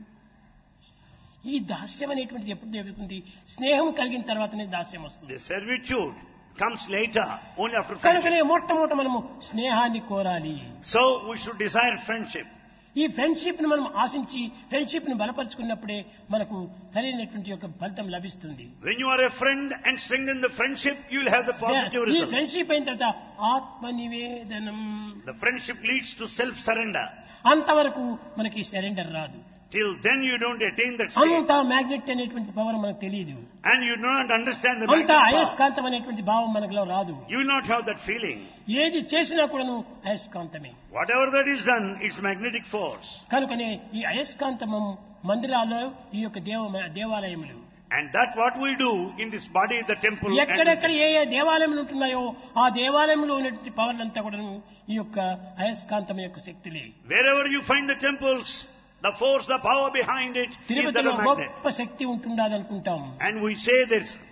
ఈ దాస్యం అనేటువంటిది ఎప్పుడు జరుగుతుంది? స్నేహం కలిగిన తర్వాతనే దాస్యం వస్తుంది. The servitude comes later, only after కనుకనే friendship. మొట్టమొదట మనము స్నేహాన్ని కోరాలి. So we should desire friendship. ఈ ఫ్రెండ్షిప్ ను మనం ఆశించి ఫ్రెండ్షిప్ ను బలపరుచుకున్నప్పుడే మనకు సరైనటువంటి యొక్క ఫలితం లభిస్తుంది. When you are a friend and strengthen the friendship, you will have the positive ఈ result. ఫ్రెండ్షిప్ అయిన తర్వాత ఆత్మ నివేదనం, The friendship leads to self-surrender. అంతవరకు మనకి సరెండర్ రాదు. Till then you don't attain that state. అంతా మ్యాగ్నెట్ అనేటువంటి పవర్ మనకు తెలియదు. And you do not understand the అంతా magnetic power. అయస్కాంతం అనేటువంటి భావం మనకులో రాదు. You will not have that feeling. ఏది చేసినా కూడాను అయస్కాంతమే. Whatever that is done, it's magnetic force. కనుకనే ఈ అయస్కాంతము మందిరాల్లో ఈ యొక్క దేవాలయములు. And that what we do in this body, the temple. ఎక్కడెక్కడ ఏ ఏ దేవాలయములు ఉంటున్నాయో ఆ దేవాలయంలో ఉన్నటువంటి పవర్ అంతా కూడాను ఈ యొక్క అయస్కాంతం యొక్క శక్తులే. Wherever you find the temples, the force, the power behind it is that తిరుపతిలో of magnet. గొప్ప శక్తి ఉంటుండాలి అనుకుంటాం. And we say there's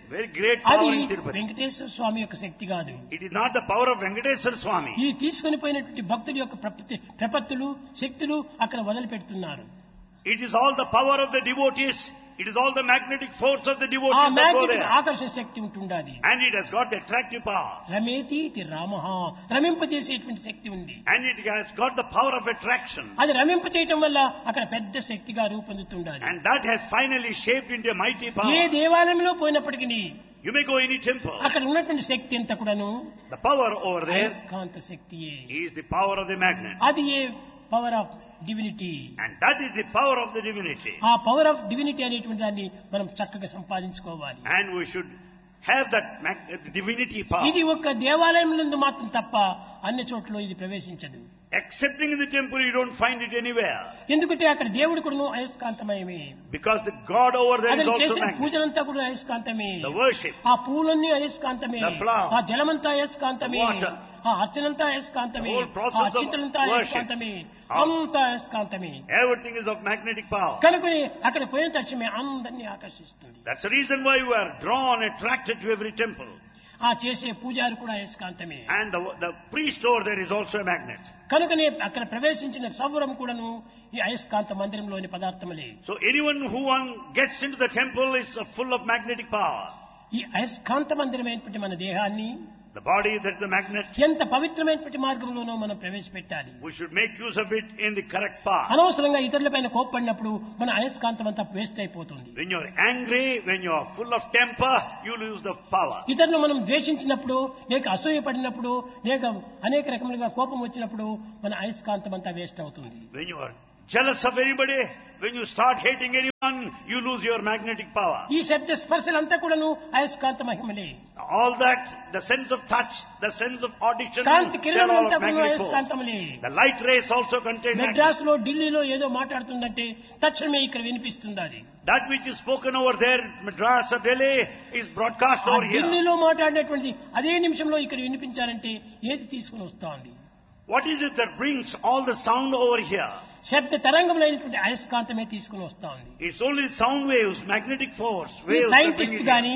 Very great power అది in Tirupati. వెంకటేశ్వర స్వామి యొక్క శక్తి కాదు. It is not the power of Venkateswara Swami. ఈ తీసుకొని పోయినటువంటి భక్తుల యొక్క ప్రపత్తులు శక్తులు అక్కడ వదిలిపెడుతున్నారు. It is all the power of the devotees. It is all the magnetic force of the ఆ devotees that go magnetic there. ఆకర్షణ శక్తి ఉంటుండాది. And it has got the attractive power. రమేతి రామః రమింపజేసేటువంటి శక్తి ఉంది. And it has got the power of attraction. అది రమింపచేయటం వల్ల అక్కడ పెద్ద శక్తిగా రూపొందుతుండాలి. And that has finally shaped into a mighty A power. దేవాలయంలో పోయినప్పటికీ You may go any temple. అక్కడ ఉన్నటువంటి శక్తి అంతా కూడాను The power over there అయస్కాంత శక్తియే. is the power of the magnet. అది ఏ power of divinity. And that is the power of the divinity. ఆ power of divinity అనేటువంటి దాన్ని మనం చక్కగా సంపాదించుకోవాలి. And we should have that divinity power. ఇది ఒక దేవాలయంలో మాత్రం తప్ప అన్ని చోట్ల ఇది ప్రవేశించదు. Excepting in the temple, you don't find it anywhere. ఎందుకంటే అక్కడ దేవుడు కూడా అయస్కాంతమయమే. Because the God over there is అతను also చేసిన magnet. పూజలంతా కూడా అయస్కాంతమే. The worship, ఆ పూలన్నీ అయస్కాంతమే. The flower, ఆ జలమంతా అయస్కాంతమే. the water, ఆ అర్చనంతా అయస్కాంతమే. the whole process ఆ of అర్చితులంతా worship, అయస్కాంతమే. అంతా అయస్కాంతమే. everything is of magnetic power. కనుకొని అక్కడ పోయిన తక్షణమే అందరినీ ఆకర్షిస్తుంది. That's the reason why you are drawn, attracted to every temple. ఆ చేసే పూజారి కూడా అయస్కాంతమే. And the priest over there is also a magnet. కనుకనే అక్కడ ప్రవేశించిన సౌరం కూడాను ఈ అయస్కాంత మందిరంలోని పదార్థములే. So anyone who one gets into the temple is full of magnetic power. ఈ అయస్కాంత మందిరమైనటువంటి మన దేహాన్ని The body, that's the magnet. ఎంత పవిత్రమైనటువంటి మార్గంలోనో మనం ప్రవేశపెట్టాలి. We should make use of it in the correct path. అనవసరంగా ఇతరులపైన కోప్పడినప్పుడు మన అయస్కాంతం అంతా వేస్ట్ అయిపోతుంది. When you're angry, when you're full of temper, you lose the power. ఇతరులు మనం ద్వేషించినప్పుడు లేక అసూయపడినప్పుడు లేక అనేక రకములుగా కోపం వచ్చినప్పుడు మన అయస్కాంతం అంతా వేస్ట్ అవుతుంది. When you are jealous of anybody, when you start hating anyone, you lose your magnetic power. ఈ శబ్ద స్పర్శలంతా కూడాను అయస్కాంత మహిమలే. All that, the sense of touch, the sense of audition, Kanthi they are all కిరణాలంతా of కూడాను magnetic force. అయస్కాంతములే. The light rays also contain magnet. Madras లో ఢిల్లీలో ఏదో మాట్లాడుతుందంటే తక్షణమే ఇక్కడ వినిపిస్తుంది. అది That which is spoken over there, Madras or Delhi, is broadcast ఆ over here. ఢిల్లీలో మాట్లాడినటువంటి అదే నిమిషంలో ఇక్కడ వినిపించాలంటే ఏది తీసుకుని వస్తోంది? What is it that brings all the sound over here? శబ్ద తరంగములైనటువంటి అయస్కాంతమే తీసుకుని వస్తోంది. It's only sound waves, magnetic force, ఈ waves that bring scientist it కానీ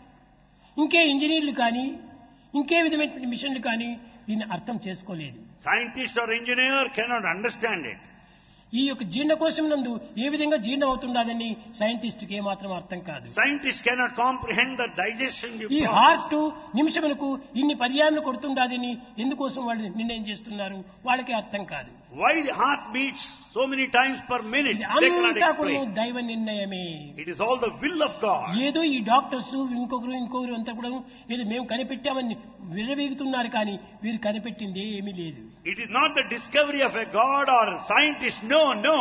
here. ఇంకే ఇంజనీర్లు కానీ ఇంకే విధమైనటువంటి మిషన్లు కానీ దీన్ని అర్థం చేసుకోలేదు. Scientist or engineer cannot understand it. ఈ యొక్క జీర్ణకోశం నందు ఏ విధంగా జీర్ణం అవుతుండదని సైంటిస్టుకి ఏమాత్రం అర్థం కాదు. Scientists cannot comprehend the digestion ఈ process. హార్ట్ నిమిషములకు ఇన్ని పర్యాలను కొడుతుండదని ఎందుకోసం వాళ్ళు నిర్ణయం చేస్తున్నారు వాళ్ళకి అర్థం కాదు. Why the heart beats so many times per minute, ఇది they cannot అంతా కూడా explain. దైవ నిర్ణయమే. It is all the will of God. ఏదో ఈ డాక్టర్స్ ఇంకొకరు అంతా కూడా ఏదో మేము కనిపెట్టామని విర్రవీగుతున్నారు కానీ వీరు కనిపెట్టింది ఏమీ లేదు. It is not the discovery of a God or a scientist. No.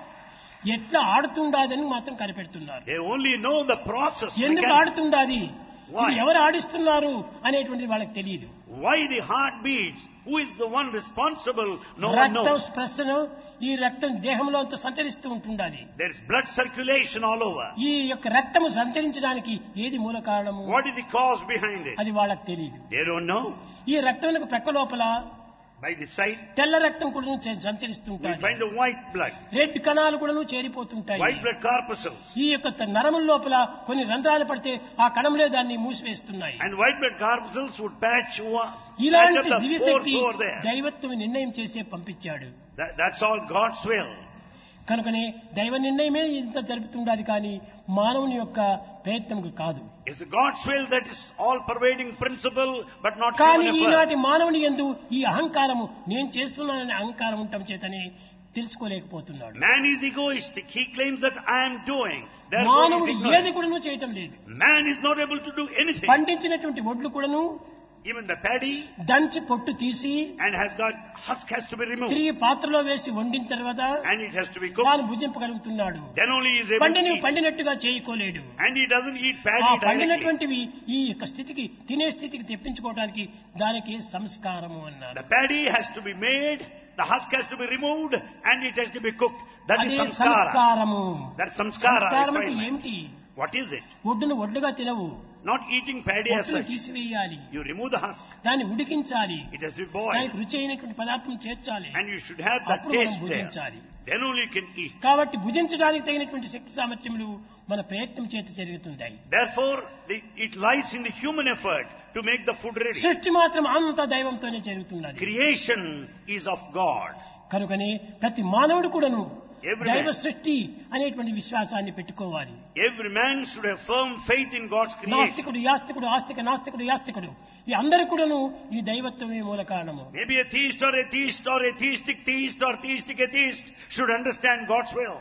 ఎట్లా ఆడుతుండాదని మాత్రం కనిపెడుతున్నారు. They only know the process. ఎందుకు ఆడుతుండాది, Why? ఇది ఎవరు ఆడిస్తున్నారు అనేటువంటిది వాళ్ళకి తెలియదు. Why the heart beats? Who is the one responsible? No one రక్తం knows. స్పర్శను ఈ రక్తం దేహంలో అంతా సంచరిస్తూ ఉంటుండాలి. There is blood circulation all over. ఈ యొక్క రక్తము సంచరించడానికి ఏది మూల కారణము What is the cause behind it? అది వాళ్ళకి తెలియదు. They don't know. ఈ రక్తం ప్రక్క లోపల By the side, తెల్ల రక్తం కూడా we సంచరిస్తుంటాయి. find the white blood, red కణాలు కూడా చేరిపోతుంటాయి. white blood corpuscles. ఈ యొక్క నరముల లోపల కొన్ని రంధ్రాలు పడితే ఆ కణములే దాన్ని మూసివేస్తున్నాయి. And white blood corpuscles would patch up ఇలాంటి the దివ్యశక్తి pores over there. దైవత్వం నిర్ణయం చేసే పంపించాడు. That's all God's will. కనుకనే దైవ నిర్ణయమే ఇంత జరుపుతుండాలి కానీ మానవుని యొక్క ప్రయత్నం కాదు. It's God's will that is all pervading principle, but not కానీ human effort. ఈనాటి మానవుని యందు ఈ అహంకారము నేను చేస్తున్నాననే అహంకారం ఉండటం చేతనే తెలుసుకోలేకపోతున్నాడు. Man is egoistic. He claims that I am doing. Therefore, మానవుడు he's ఏది ignorant. కూడాను చేయటం లేదు. Man is not able to do anything. పండించినటువంటి ఒడ్లు కూడాను Even the paddy దంచి పొట్టు తీసి and husk has to be removed. తిరిగి పాత్రలో వేసి వండిన తర్వాత And it has to be cooked. తాను భుజింపగలుగుతున్నాడు. Then only he is able to eat. పండినట్టుగా చేయకోలేడు. And he doesn't eat ఆ paddy directly. పండినటువంటివి ఈ యొక్క స్థితికి తినే స్థితికి తెప్పించుకోవడానికి దానికి సంస్కారము అన్నారు. The paddy has to be made, the husk has to be removed, and it has to be cooked. That అదే is samskara. సంస్కారము. That's samskara. సంస్కారం అంటే refinement. ఏమిటి? What is it? ఒడ్డును ఒడ్డుగా తినవు. Not eating paddy as ఒడ్డును such. తీసివేయాలి, You remove the husk. దాన్ని ఉడికించాలి, It has to be boiled. దానికి రుచి అయినటువంటి పదార్థం చేర్చాలి, And you should have that అప్పుడు మనం taste there. భుజించాలి. Then only you can eat. కాబట్టి భుజించడానికి తగినటువంటి శక్తి సామర్థ్యములు మన ప్రయత్నం చేత జరుగుతుంటాయి. Therefore, it lies in the human effort to make the food ready. సృష్టి మాత్రం అంతా దైవంతోనే జరుగుతున్నది. Creation is of God. కనుకనే ప్రతి మానవుడు కూడాను Every దైవ man. సృష్టి అనేటువంటి విశ్వాసాన్ని పెట్టుకోవాలి. Every man should have firm faith in God's creation. నాస్తికుడు యాస్తికుడు నాస్తికుడు యాస్తికుడు ఈ అందరూ కూడాను ఈ దైవత్వమే మూల కారణము. Maybe a theist or atheistic theist or theistic atheist should understand God's will.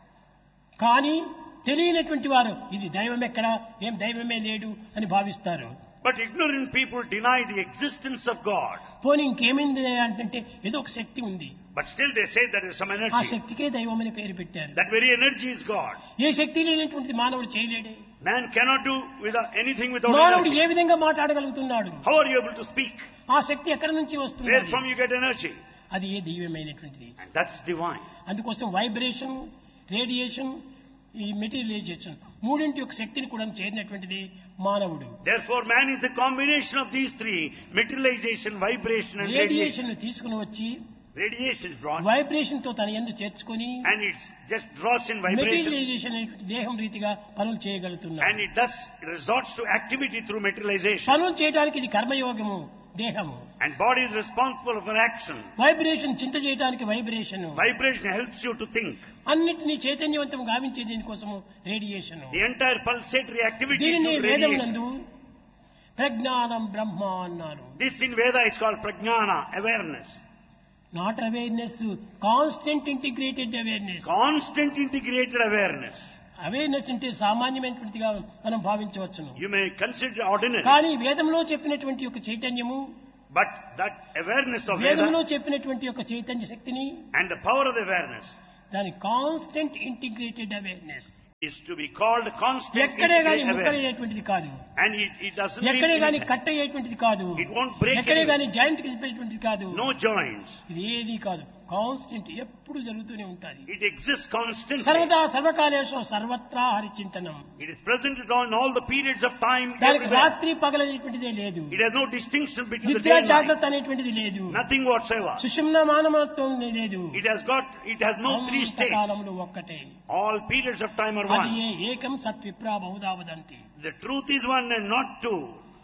కానీ తెలియనటువంటి వారు ఇది దైవం ఎక్కడ, ఏం దైవమే లేడు అని భావిస్తారు. But ignorant people deny the existence of God. పోనీ ఇంకేమైంది అంటే ఏదో ఒక శక్తి ఉంది, But still they say there is some ఆ energy. శక్తికే దైవం అని పేరు పెట్టారు. That very energy is God. ఏ శక్తి లేనటువంటిది మానవుడు చేయలేడే. Man cannot do anything without మానవుడు energy. ఏ విధంగా మాట్లాడగలుగుతున్నాడు? How are you able to speak? ఆ శక్తి ఎక్కడి నుంచి వస్తుంది? Where from you get energy? అది ఏ దివ్యమైనటువంటిది. And that's divine. అందుకోసం వైబ్రేషన్, రేడియేషన్, ఈ మెటీరియలైజేషన్ మూడింటి యొక్క శక్తిని కూడా చేరినటువంటిది మానవుడు. Therefore, man is the combination of these three: materialization, vibration, and radiation. Radiation తీసుకుని వచ్చి Radiation is brought, వైబ్రేషన్ తో తన యందు చేర్చుకొని and it just draws in vibration, materialisation అనేటువంటి దేహం రీతిగా పనులు చేయగలుగుతున్నాడు. and it resorts to activity through materialization. పనులు చేయడానికి ఇది కర్మయోగము దేహము. And body is responsible for action. Vibration చింత చేయడానికి vibration. Vibration helps you to think. అన్నిటినీ చైతన్యవంతం గావించే దీనికోసము radiation. The entire pulsatory activity is దీనిని through వేదం radiation. నందు ప్రజ్ఞానం బ్రహ్మ అన్నారు. This in Veda is called prajnana, awareness. Not awareness, constant integrated awareness. Constant integrated awareness. Awareness అంటే సామాన్యమైనటువంటిదిగా మనం భావించవచ్చును. You may consider ordinary, కానీ వేదంలో చెప్పినటువంటి యొక్క చైతన్యము, but that awareness of వేదంలో Veda చెప్పినటువంటి యొక్క చైతన్య శక్తిని and the power of the awareness దాని constant integrated awareness. is to be called constant ఎక్కడే గాని integrated awareness. ముక్కడయ్యేటువంటిది కాదు, And it doesn't ఎక్కడే గాని leave కట్ అయ్యేటువంటిది కాదు, It won't break ఎక్కడే anywhere. గాని జాయింట్ కలిపేటువంటిది కాదు. no joints. ఇది ఏది కాదు, కాన్స్టెంట్ ఎప్పుడు జరుగుతూనే ఉంటుంది. It exists constantly. సర్వదా సర్వకాలేషు సర్వత్రా హరిచింతనం. It is present on all the periods of time. దానికి everywhere. రాత్రి పగలనేటువంటిదే లేదు, It has no distinction between the నిద్ర day and night. జాగ్రత్త అనేటువంటిది లేదు, Nothing whatsoever. సుషుమ్న మానవత్వం లేదు. It has no three states. కాలములు ఒక్కటే. All periods of time are అది one. ఏకం సత్విప్రా Bahuda వదంతి. The truth is one and not two.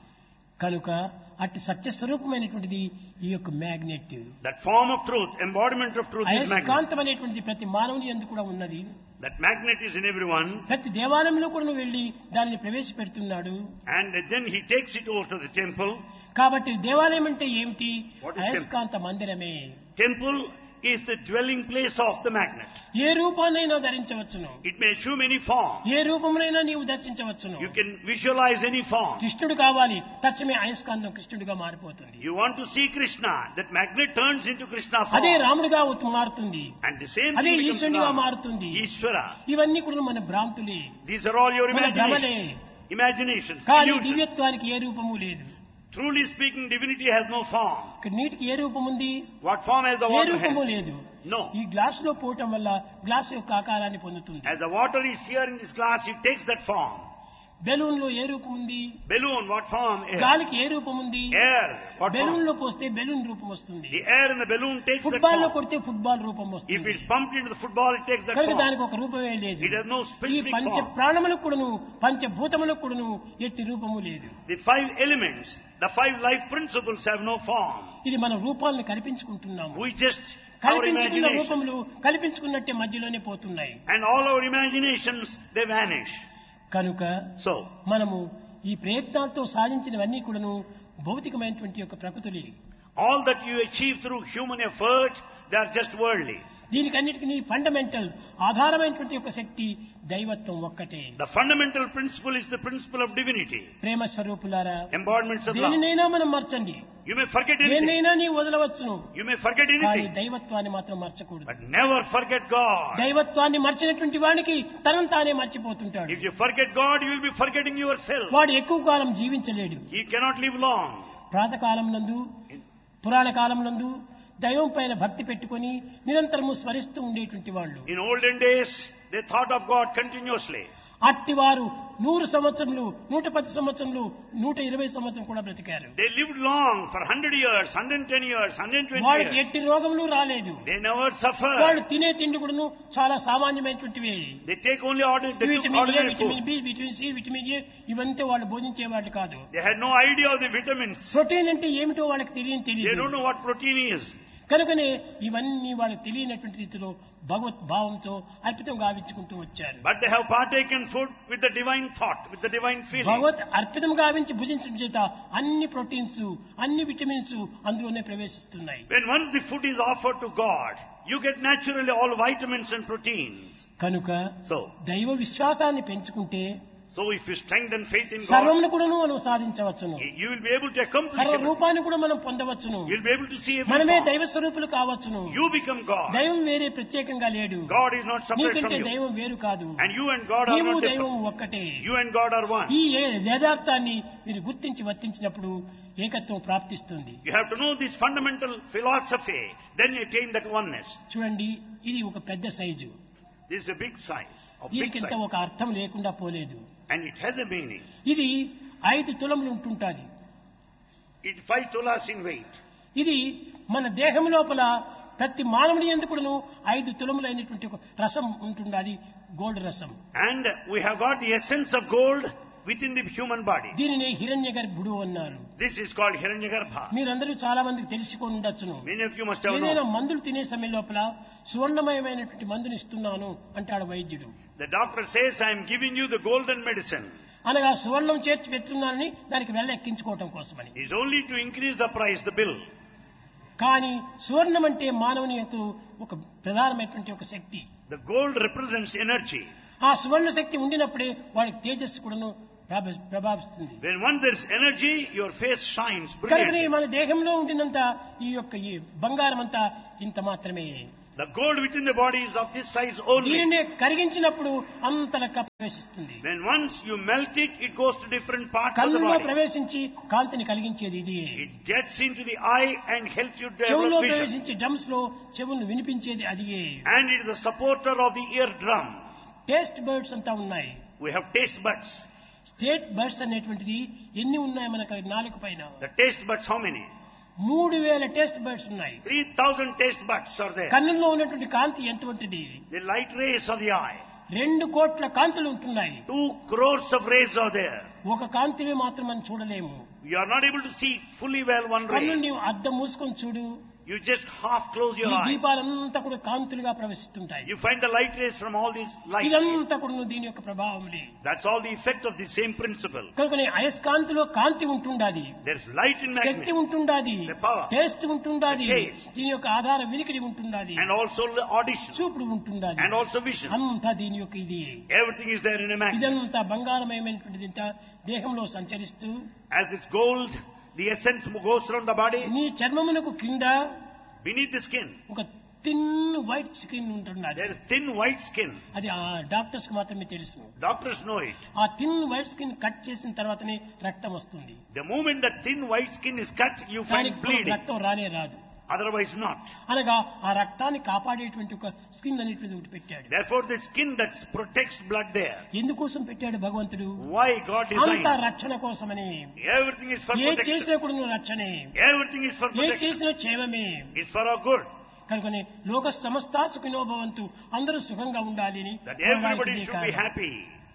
కనుక అట్టి సత్య స్వరూపమైనటువంటిది ఈ యొక్క magnet. That form of truth, embodiment of truth is magnet. అయస్కాంతం అనేటువంటిది ప్రతి మానవుని యందు కూడా ఉన్నది. That magnet is in everyone. ప్రతి దేవాలయంలో కూడా నువ్వు వెళ్లి దానిని ప్రవేశపెడుతున్నాడు. And then he takes it over to the temple. కాబట్టి దేవాలయం అంటే ఏమిటి? What is అయస్కాంత మందిరమే. Temple is the dwelling place of the magnet. A రూపాన్నైనా ధరించవచ్చును, It may assume any form. ఏ రూపమునైనా నీవు దర్శించవచ్చును. You can visualize any form. కృష్ణుడు కావాలి, తక్షణమే అయస్కాంతం కృష్ణుడిగా మారిపోతుంది. You want to see Krishna, that magnet turns into Krishna అదే form. రాముడిగా మారుతుంది, And the same అదే thing becomes ఈశ్వరునిగా Rama. మారుతుంది. Ishvara. ఇవన్నీ కూడా మన భ్రాంతులే, These are all your మన భ్రమలే. imaginations. కానీ illusions. దివ్యత్వానికి ఏ రూపము లేదు. Truly speaking, divinity has no form. ఇక్కడ నీటికి ఏ రూపం ఉంది? What form has the A water రూపము has? లేదు. No. ఈ గ్లాస్ లో పోవటం వల్ల గ్లాస్ యొక్క ఆకారాన్ని పొందుతుంది. As the water is here in this glass, it takes that form. Balloon లో ఏ రూపం ఉంది? Balloon, what form? Air. గాలికి ఏ రూపం ఉంది? Air, what balloon form? లో పోస్తే బెలూన్ రూపం వస్తుంది. The air in the balloon takes that football లో form. కొడితే ఫుట్బాల్ రూపం If వస్తుంది. it's pumped into the football, it takes that కనుక form. దానికి ఒక రూపమే లేదు. It has no ఈ specific పంచ form. ప్రాణములకు కూడాను పంచభూతములకు కూడాను ఎట్టి రూపము లేదు. The five elements, the five life principles have no form. ఇది మన రూపాలను కల్పించుకుంటున్నాము. We just, our కల్పించుకున్న imagination. రూపములు కల్పించుకున్నట్టే మధ్యలోనే పోతున్నాయి. And all our imaginations, they vanish. కనుక So, మనము ఈ ప్రయత్నాలతో సాధించినవన్నీ కూడాను భౌతికమైనటువంటి యొక్క ప్రకృతులే. all that you achieve through human effort, they are just worldly. దీనికన్నిటికీ fundamental ఆధారమైనటువంటి యొక్క శక్తి దైవత్వం ఒక్కటే. The fundamental principle is the principle of divinity. ప్రేమ స్వరూపులారా, Embodiments of love. దేనినైనా మనం మర్చండి, You may forget anything. దేన్నైనా నీవు వదలవచ్చును, You may forget కానీ anything. దైవత్వాన్ని మాత్రం మర్చకూడదు. But never forget God. దైవత్వాన్ని మర్చినటువంటి వాడికి తనను తానే మర్చిపోతుంటాడు. If you forget God, you will be forgetting yourself. వాడు ఎక్కువ కాలం జీవించలేడు. He cannot live long. ప్రాతకాలం నందు, పురాణ కాలం నందు దైవం పైన భక్తి పెట్టుకొని నిరంతరము స్మరిస్తూ ఉండేటువంటి వాళ్ళు In olden days, they thought of God continuously. అట్టివారు 100 సంవత్సరములు 110 సంవత్సరములు 120 సంవత్సరం కూడా బ్రతికారు. They lived long for 100 years, 110 years, 120 వాళ్ళకి years. ఎట్టి రోగములు రాలేదు. They never suffer. వాళ్ళు తినే తిండి కూడాను చాలా సామాన్యమైనటువంటివి. They take only vitamin A, ordinary vitamin food. B, vitamin C, vitamin A ఇవంతా వాళ్ళు భోజించేవాళ్ళు కాదు. They had no idea of the vitamins. Protein అంటే ఏమిటో వాళ్ళకి They don't తెలియదు. know what protein is. కనుకనే ఇవన్నీ వాళ్ళకి తెలియనటువంటి రీతిలో భగవత్ భావంతో అర్పితం గావించుకుంటూ వచ్చారు. But they have partaken food with the divine thought, with the divine feeling. భగవత్ అర్పితం గావించి భుజించడం చేత అన్ని ప్రోటీన్స్ అన్ని విటమిన్స్ అందులోనే ప్రవేశిస్తున్నాయి. When once the food is offered to God, you get naturally all vitamins and proteins. కనుక So దైవ విశ్వాసాన్ని పెంచుకుంటే if you strengthen faith in God, సర్వమును కూడా మనం సాధించవచ్చును. you will be able to accomplish సర్వ everything. రూపాన్ని కూడా మనం పొందవచ్చును. You'll be able to see every మనమే form. దైవ స్వరూపులు కావచ్చును. You become God. దైవం వేరే ప్రత్యేకంగా లేడు. God is not separate from నీకంటే you. దైవం వేరు కాదు. And you and God are నీవు not దైవం different. ఒక్కటే. You and God are one. ఈ యథార్థాన్ని మీరు గుర్తించి వర్తించినప్పుడు ఏకత్వం ప్రాప్తిస్తుంది. You have to know this fundamental philosophy, then you attain that oneness. చూడండి, ఇది ఒక పెద్ద size. This is a big size, of big దీనికింత size. ఒక అర్థం లేకుండా పోలేదు. And it has a meaning. ఇది 5 తులములు ఉంటుంటాది. It 5 tulas in weight. ఇది మన దేహం లోపల ప్రతి మానవుని ఎందుకును 5 తులములైనటువంటి ఒక రసం ఉంటుండాలి, గోల్డ్ రసం. And we have got the essence of gold within the human body. దీనిని హిరణ్య గర్భుడు అన్నారు. This is called Hiranyagarbha. మీరందరూ చాలా మందికి తెలుసుకొని ఉండొచ్చును. Many of you must have ఏదైనా known. మందులు తినే సమయం లోపల సువర్ణమయమైనటువంటి మందుని ఇస్తున్నాను అంటాడు వైద్యుడు. The doctor says, I am giving you the golden medicine. అనగా సువర్ణం చేర్చి పెట్టున్నానని దానికి వెళ్ళ ఎక్కించుకోవటం కోసమని. It's only to increase the price, the bill. కానీ సువర్ణం అంటే మానవుని యొక్క ఒక ప్రధానమైనటువంటి ఒక శక్తి. The gold represents energy. ఆ సువర్ణ శక్తి ఉండినప్పుడే వాడికి తేజస్సు కూడాను ప్రభావిస్తుంది. When once there is energy, your face shines కనుక brilliantly. మన దేహంలో ఉండినంత ఈ బంగారం అంతా ఇంత మాత్రమే. The gold within the body is of this size only. దీనినే కరిగించినప్పుడు అంతలక ప్రవేశిస్తుంది. When once you melt it, it goes to different parts of the కళ్ళలో body. ప్రవేశించి కాంతిని కలిగించేది ఇది. It gets into the eye and helps you చెవులో develop vision. ప్రవేశించి drums లో చెవులను వినిపించేది అది. And it is the supporter of the eardrum. Taste buds అంతా ఉన్నాయి. We have taste buds. State birds అనేటువంటిది ఎన్ని ఉన్నాయి మనకు నాలుగు పైన? The taste buds, how many? 3000 taste buds ఉన్నాయి. 3,000 taste buds are there. కన్నుల్లో ఉన్నటువంటి కాంతి ఎంతవంటిది? The light rays of the eye. 2 కోట్ల కాంతులు ఉంటున్నాయి. 2 crores of rays are there. ఒక కాంతిని మాత్రం మనం చూడలేము. You are not able to see fully well one కన్ను ray. నీవు అద్దం మూసుకొని చూడు. You just half close ఈ your eye. దీపాలంతా కూడా కాంతులుగా ప్రవేశిస్తుంటాయి. You find the light rays from all these lights. ఇదంతా కూడా దీని యొక్క ప్రభావములే. That's all the effect of the same principle. కనుకనే అయస్కాంతిలో కాంతి ఉంటుండాది, There's light in Shakti magnet ఉంటుండాది, The power. Taste ఉంటుండాది, The taste. దీని యొక్క ఆధార వినికిడి ఉంటుండాది, and also the audition చూపుడు ఉంటుండాది, and also vision. అంతా దీని యొక్క ఇది. Everything is there in a magnet. ఇదంతా బంగారమయమైనటువంటిది ఇంత దేహంలో సంచరిస్తూ As this gold, the essence goes around the body, నీ చర్మమునకు కింద beneath the skin, ఒక థిన్ వైట్ స్కిన్ ఉంటున్నది. there is thin white skin. అది ఆ డాక్టర్స్ కు మాత్రమే తెలుసు. Doctors know it. ఆ థిన్ వైట్ స్కిన్ కట్ చేసిన తర్వాతనే రక్తం వస్తుంది. The moment that thin white skin is cut, you find దానికి bleeding. రక్తం రానే రాదు. Otherwise not. అనగా ఆ రక్తాన్ని కాపాడేటువంటి ఒక స్కిన్ అనేటువంటి ఒకటి పెట్టాడు. Therefore the skin that protects blood there. ఎందుకోసం పెట్టాడు భగవంతుడు? Why God designed? అంతా రక్షణ కోసమని. Everything is for A protection. చేసినా కూడా నువ్వు రక్షణే, Everything is for A protection. చేసినా క్షేమమే. It's for our good. కనుకనే లోక సమస్తా సుఖినో భవంతు, అందరూ సుఖంగా ఉండాలి అని That everybody should be happy.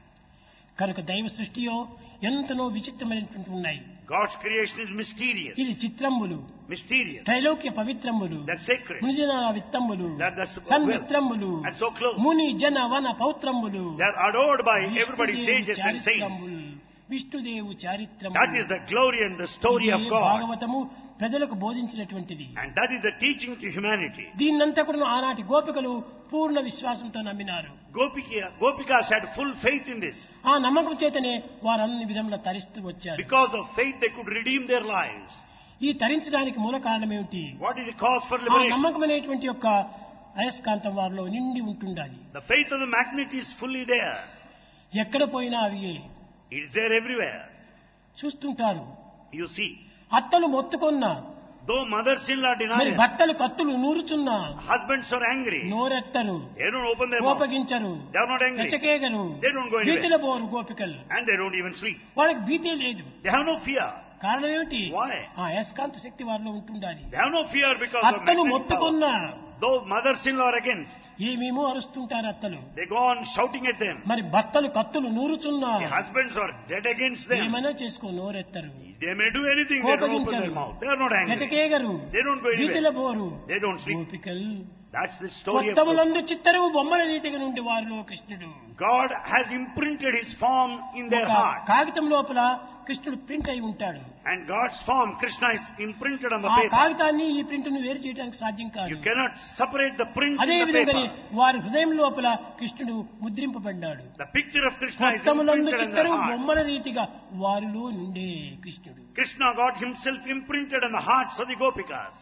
కనుక దైవ సృష్టియో ఎంతనో విచిత్రమైనటువంటి ఉన్నాయి. God's creation is mysterious. ఇది చిత్రంబులు, Mysterious. Trailokya పవిత్రంబులు, That's sacred. మునిజన విత్తంబులు, That's సన్మిత్రంబులు, and so close. ముని జన వన పౌత్రంబులు, They are adored by everybody, sages and saints. చారిత్రంబులు, విష్ణుదేవు చారిత్రము. That is the glory and the story of God. భాగవతము ప్రజలకు బోధించినటువంటిది. And that is the teaching to humanity. దీన్నంతా కూడా ఆనాటి గోపికలు పూర్ణ విశ్వాసంతో నమ్మినారు. Gopikas had full faith in this. ఆ నమ్మకం చేతనే వారు అన్ని విధంగా తరిస్తూ వచ్చారు. Because of faith they could redeem their lives. ఈ తరించడానికి మూల కారణం ఏమిటి? What is the cause for ఆ liberation? నమ్మకం అనేటువంటి యొక్క అయస్కాంతం వారిలో నిండి ఉంటుండాలి. The faith of the magnet is fully there. ఎక్కడ పోయినా అవి It is there everywhere. చూస్తుంటారు. You see. అట్టలు మొత్తుకొన్న Though mothers-in-law deny మరి it, భర్తలు కత్తులు నూరుచున్నా husbands are angry. నోరెత్తరు, They don't open their mouth. కోపగించరు, They are not angry. రెచ్చకేగరు, They don't go anywhere. భీతిలో పోరు గోపికలు. And they don't even sleep. వాళ్ళకి భీతే లేదు. They have no fear. కారణం ఏమిటి? Why? ఆ అయస్కాంత శక్తి వారిలో ఉంటుండాలి. They have no fear because of అత్తను magnetic power. మొత్తుకున్నా Though mothers-in-law are against, ఏమేమో అరుస్తుంటారు అత్తలు. they go on shouting at them. మరి భర్తలు కత్తులు నూరుచున్నా The husbands are dead against them. ఏమైనా చేసుకో నోరెత్తరు, They may do anything, they don't open their mouth. They are not angry. వెతకేగరు, They don't go భీతిలో anywhere. పోరు They don't sleep. గోపికలు. That's the story of God. కొత్తములందు చిత్తరువు బొమ్మల రీతిగా నుండి వారిలో కృష్ణుడు. God has imprinted His form in their ఒక heart. కాగితం లోపల కృష్ణుడు ప్రింట్ అయి ఉంటాడు. And God's form, Krishna, is imprinted on the ఆ paper. కాగితాన్ని ఈ ప్రింట్ ను వేరు చేయడానికి సాధ్యం కాదు. You cannot separate the print అదే in the విధంగా paper. వారి హృదయం లోపల కృష్ణుడు ముద్రింపబడ్డాడు. The picture of Krishna is కొత్తములందు imprinted in their చిత్తరువు heart. బొమ్మల రీతిగా వారిలో నుండే కృష్ణుడు. Krishna got himself imprinted on the hearts of the Gopikas.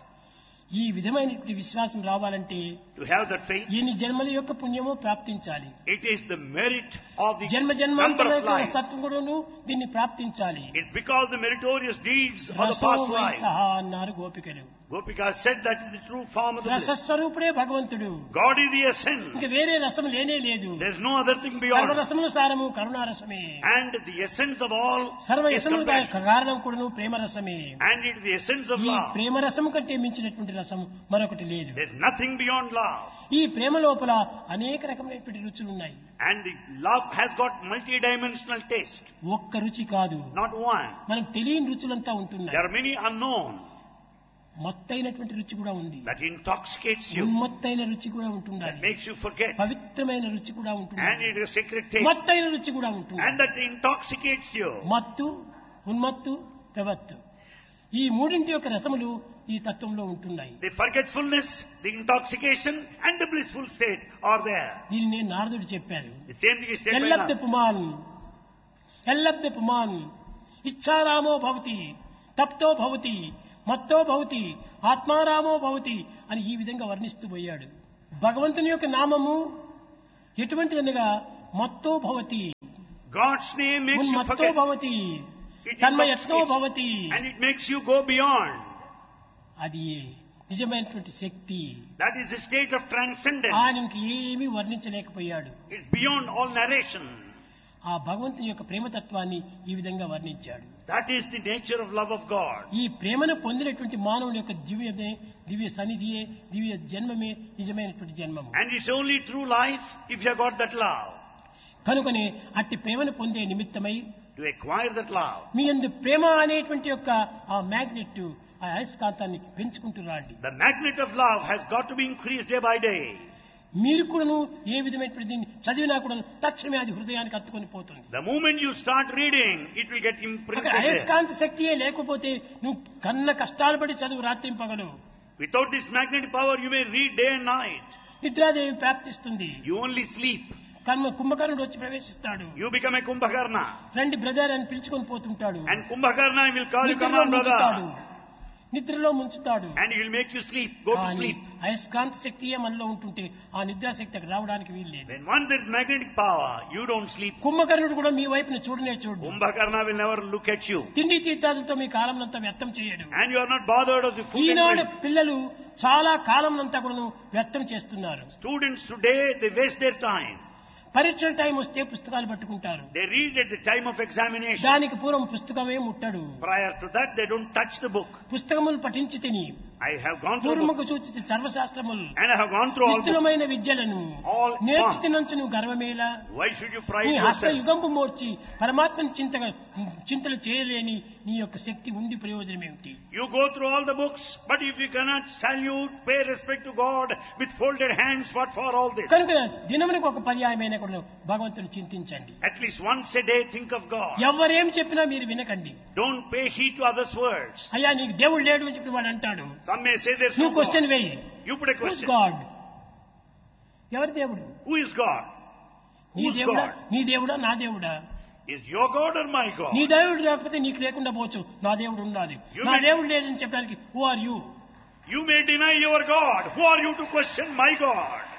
ఈ విధమైనటువంటి విశ్వాసం రావాలంటే To have that faith, ఎన్ని జన్మల యొక్క పుణ్యమో ప్రాప్తించాలి. it is the merit of the జన్మ number జన్మాంతర of యొక్క lives. సత్వగుణను దీన్ని ప్రాప్తించాలి. It's because the meritorious deeds of the రసో past why lives. సహా అన్నారు గోపికలు. Gopikas said that is the true form of the bliss. రసస్వరూపుడే భగవంతుడు. God is the essence. ఇంకా వేరే రసం లేనే లేదు. There's no other thing beyond. సర్వరసముల సారము కరుణారసమే. And the essence of all సర్వ is యశముల compassion. కారణం కూడాను ప్రేమరసమే. And it is the essence of ఈ love. ప్రేమరసము కంటే మించినటువంటి రసం మరొకటి లేదు. There's nothing beyond love. ఈ ప్రేమ లోపల అనేక రకమైనటువంటి రుచులు ఉన్నాయి. And the love has got multi-dimensional taste. ఒక్క రుచి కాదు, Not one. మనం తెలియని రుచులంతా ఉంటున్నాయి. There are many unknown మొత్తైనటువంటి రుచి కూడా ఉంది. that intoxicates you, ఉన్మత్తైన రుచి కూడా that ఉంటుండాలి. makes you forget. పవిత్రమైన రుచి కూడా And ఉంటుంది. it is a sacred taste. మత్తైన రుచి కూడా ఉంటుంది. And that intoxicates you. మత్తు, ఉన్మత్తు, ప్రవత్తు, ఈ మూడింటి యొక్క రసములు ఈ తత్వంలో ఉంటున్నాయి. The forgetfulness, the intoxication and the blissful state are there. దీన్ని నారదుడు చెప్పారు. The same thing is stated by ఎల్లబ్ధ Narada. పుమాన్, ఎల్లబ్ధ పుమాన్, ఇచ్చారామో భవతి, తప్తో భవతి, మత్తో భవతి, ఆత్మారామో భవతి అని ఈ విధంగా వర్ణిస్తూ పోయాడు. భగవంతుని యొక్క నామము ఎటువంటిదనగా మత్తో భవతి, God's name makes you మత్తో forget. Bhavati, It తన్మయత్నో intoxicates Bhavati. and it makes you go beyond. అది నిజమైనటువంటి శక్తి. That is the state of transcendence. ఆయనకి ఏమీ వర్ణించలేకపోయాడు. It's beyond all narration. ఆ భగవంతుని యొక్క ప్రేమతత్వాన్ని ఈ విధంగా వర్ణించాడు. That is the nature of love of God. ఈ ప్రేమను పొందినటువంటి మానవుని యొక్క దివ్య సన్నిధియే, దివ్య జన్మమే నిజమైనటువంటి జన్మము. And it's only true life if you have got that love. కనుకనే అట్టి ప్రేమను పొందే నిమిత్తమై To acquire that love, మీ యందు ప్రేమ అనేటువంటి యొక్క ఆ మ్యాగ్నెట్, ఆ అయస్కాంతాన్ని పెంచుకుంటూ రాండి. the magnet of love has got to be increased day by day. మీరు కూడాను ఏ విధమైనటువంటి దీన్ని చదివినా కూడా తక్షణమే అది హృదయానికి అత్తుకొని పోతుంది. The moment you start reading, it will get అక్కడ imprinted there. అయస్కాంత శక్తియే లేకపోతే నువ్వు కన్న కష్టాలు పడి చదువు రాత్రింపగలు. Without this magnetic power, you may read day and night. నిద్రాదేవి ప్రాప్తిస్తుంది. You only sleep. కుంభకర్ణుడు వచ్చి ప్రవేశిస్తాడు. You become a Kumbhakarna. రండి బ్రదర్ అని పిలుచుకొని పోతుంటాడు. And Kumbhakarna will call you, come నిద్రలో on ముంచుతాడు. brother. నిద్రలో ముంచుతాడు. And he will make you sleep, go to కానీ sleep. అయస్కాంత శక్తియే మనలో ఉంటుంటే ఆ నిద్రాశక్తి అక్కడ రావడానికి వీల్లేదు. When once there is magnetic power, you don't sleep. కుంభకర్ణుడు కూడా మీ వైపున చూడనే చూడు. Kumbhakarna will never look at you. తిండి తీర్థాలతో మీ కాలంనంతా వ్యర్థం చేయడు. And you are not bothered of the food and Eenadu drink. పిల్లలు చాలా కాలంనంతా కూడా వ్యర్థం చేస్తున్నారు. Students today, they waste their time. పరీక్షల టైం వస్తే పుస్తకాలు పట్టుకుంటారు. They read at the time of examination. దానికి పూర్వం పుస్తకమే ముట్టడు. Prior to that, they don't touch the book. పుస్తకములు పఠించి తిని I have gone through book, పూర్వముకు సూచిత సర్వశాస్త్రములు and I have gone through all books. నిష్ఠులమైన విద్యలను All నేర్చుతినంచు నువ్వు గర్వమేలా. Why should you pride నీ హస్త yourself? యుగంపు మోర్చి పరమాత్మని చింతలు చేయలేని నీ యొక్క శక్తి ఉండి ప్రయోజనం ఏమిటి? You go through all the books, but if you cannot salute, pay respect to God with folded hands, what for all this? కనుక దినమునికి ఒక పర్యాయమైన కూడా భగవంతుని చింతించండి. At least once a day, think of God. ఎవరేం చెప్పినా మీరు వినకండి. Don't pay heed to others' words. అయ్యా నీకు దేవుడు లేడు అని చెప్పి వాడు అంటాడు. Some may say there's no నువ్వు క్వశ్చన్ God. వేయి. You put a who's question. God? ఎవరి దేవుడు? Who is God? నీ Who's దేవుడా, God? నీ దేవుడా, నా దేవుడా? Is your God or my God? నీ దేవుడు లేకపోతే నీకు లేకుండా పోవచ్చు, నా దేవుడు ఉండాలి. You నా may- దేవుడు లేదని చెప్పడానికి who are you? You may deny your God. Who are you to question my God?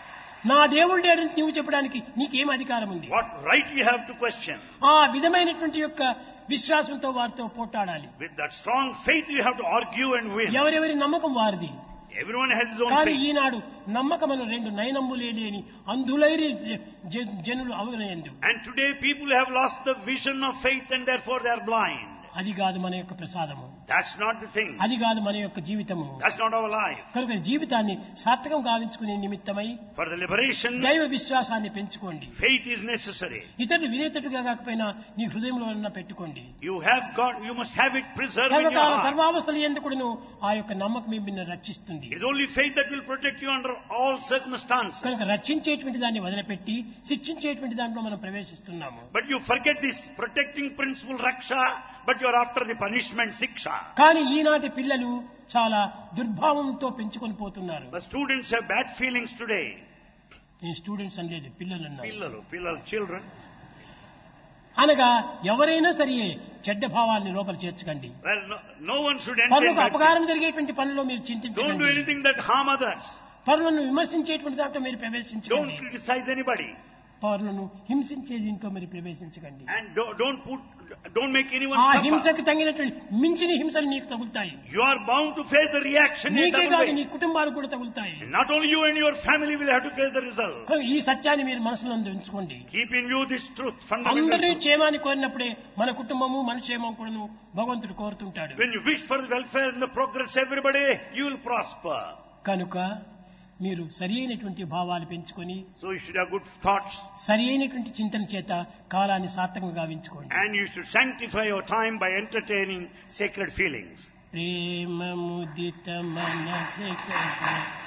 నా దేవుడు లేడని నీవు చెప్పడానికి నీకేం అధికారం ఉంది? What right you have to question? ఆ విధమైనటువంటి యొక్క విశ్వాసంతో వారితో పోట్లాడాలి. With that strong faith you have to argue and win. ఎవరెవరి నమ్మకం వారిది. Everyone has his own కానీ faith. ఈనాడు నమ్మకమైన రెండు నయనమ్ములేని అని అందులైరి జనులు అవగనయందు. And today people have lost the vision of faith and therefore they are blind. అది కాదు మన యొక్క ప్రసాదము. That's not the thing. అది కాదు మన యొక్క జీవితము. That's not our life. కనుక జీవితాన్ని సార్థకం గావించుకునే నిమిత్తమై For the liberation, దైవ విశ్వాసాన్ని పెంచుకోండి. faith is necessary. ఇతరులు వినేటట్టుగా కాకపోయినా నీ హృదయంలో ఉన్న పెట్టుకోండి. You must have it preserved in your సర్వకాల heart. సర్వావస్థలు ఎందుకును ఆ యొక్క నమ్మకం మిమ్మల్ని రక్షిస్తుంది. It's only faith that will protect you under all circumstances. కనుక రక్షించేటువంటి దాన్ని వదిలిపెట్టి శిక్షించేటువంటి దాంట్లో మనం ప్రవేశిస్తున్నాము. But you forget this protecting principle, Raksha, but you are after the punishment, Siksha. కానీ ఈనాటి పిల్లలు చాలా దుర్భావంతో పెంచుకొని పోతున్నారు. The students have bad feelings today. నేను స్టూడెంట్స్ అనలేదు, పిల్లలు అన్నారు. Pillalu, children. అనగా ఎవరైనా సరే చెడ్డ భావాల్ని లోపల చేర్చకండి. Well, no one should పరులకు entertain bad అపకారం జరిగేటువంటి పనుల్లో మీరు feelings. Don't do చింతించండి. anything that harm others. పరులను విమర్శించేటువంటి దాంట్లో మీరు Don't ప్రవేశించకండి. criticize anybody. పరులను హింసించే దీంట్లో మీరు ప్రవేశించకండి. And don't make anyone ఆ suffer. హింసకు తగినటువంటి మించిన హింసలు నీకు తగులుతాయి. You are bound to face the reaction in a నీకే double కాదు way. నీ కుటుంబాలకు కూడా తగులుతాయి. And not only you and your family will have to face the result. కనుక ఈ సత్యాన్ని మీరు మనసులో ఉంచుకోండి. Keep in view this truth, fundamental అందరినీ truth. క్షేమాన్ని కోరినప్పుడే మన కుటుంబము మన క్షేమం కూడాను భగవంతుడు కోరుతుంటాడు. When you wish for the welfare and the progress of everybody, you will prosper. కనుక మీరు సరి అయినటువంటి భావాలు పెంచుకొని So you should have good thoughts సరి అయినటువంటి చింతన చేత కాలాన్ని సార్థకంగా గావించుకోండి. and you should sanctify your time by entertaining sacred feelings. ప్రేమ ముదిత మనసే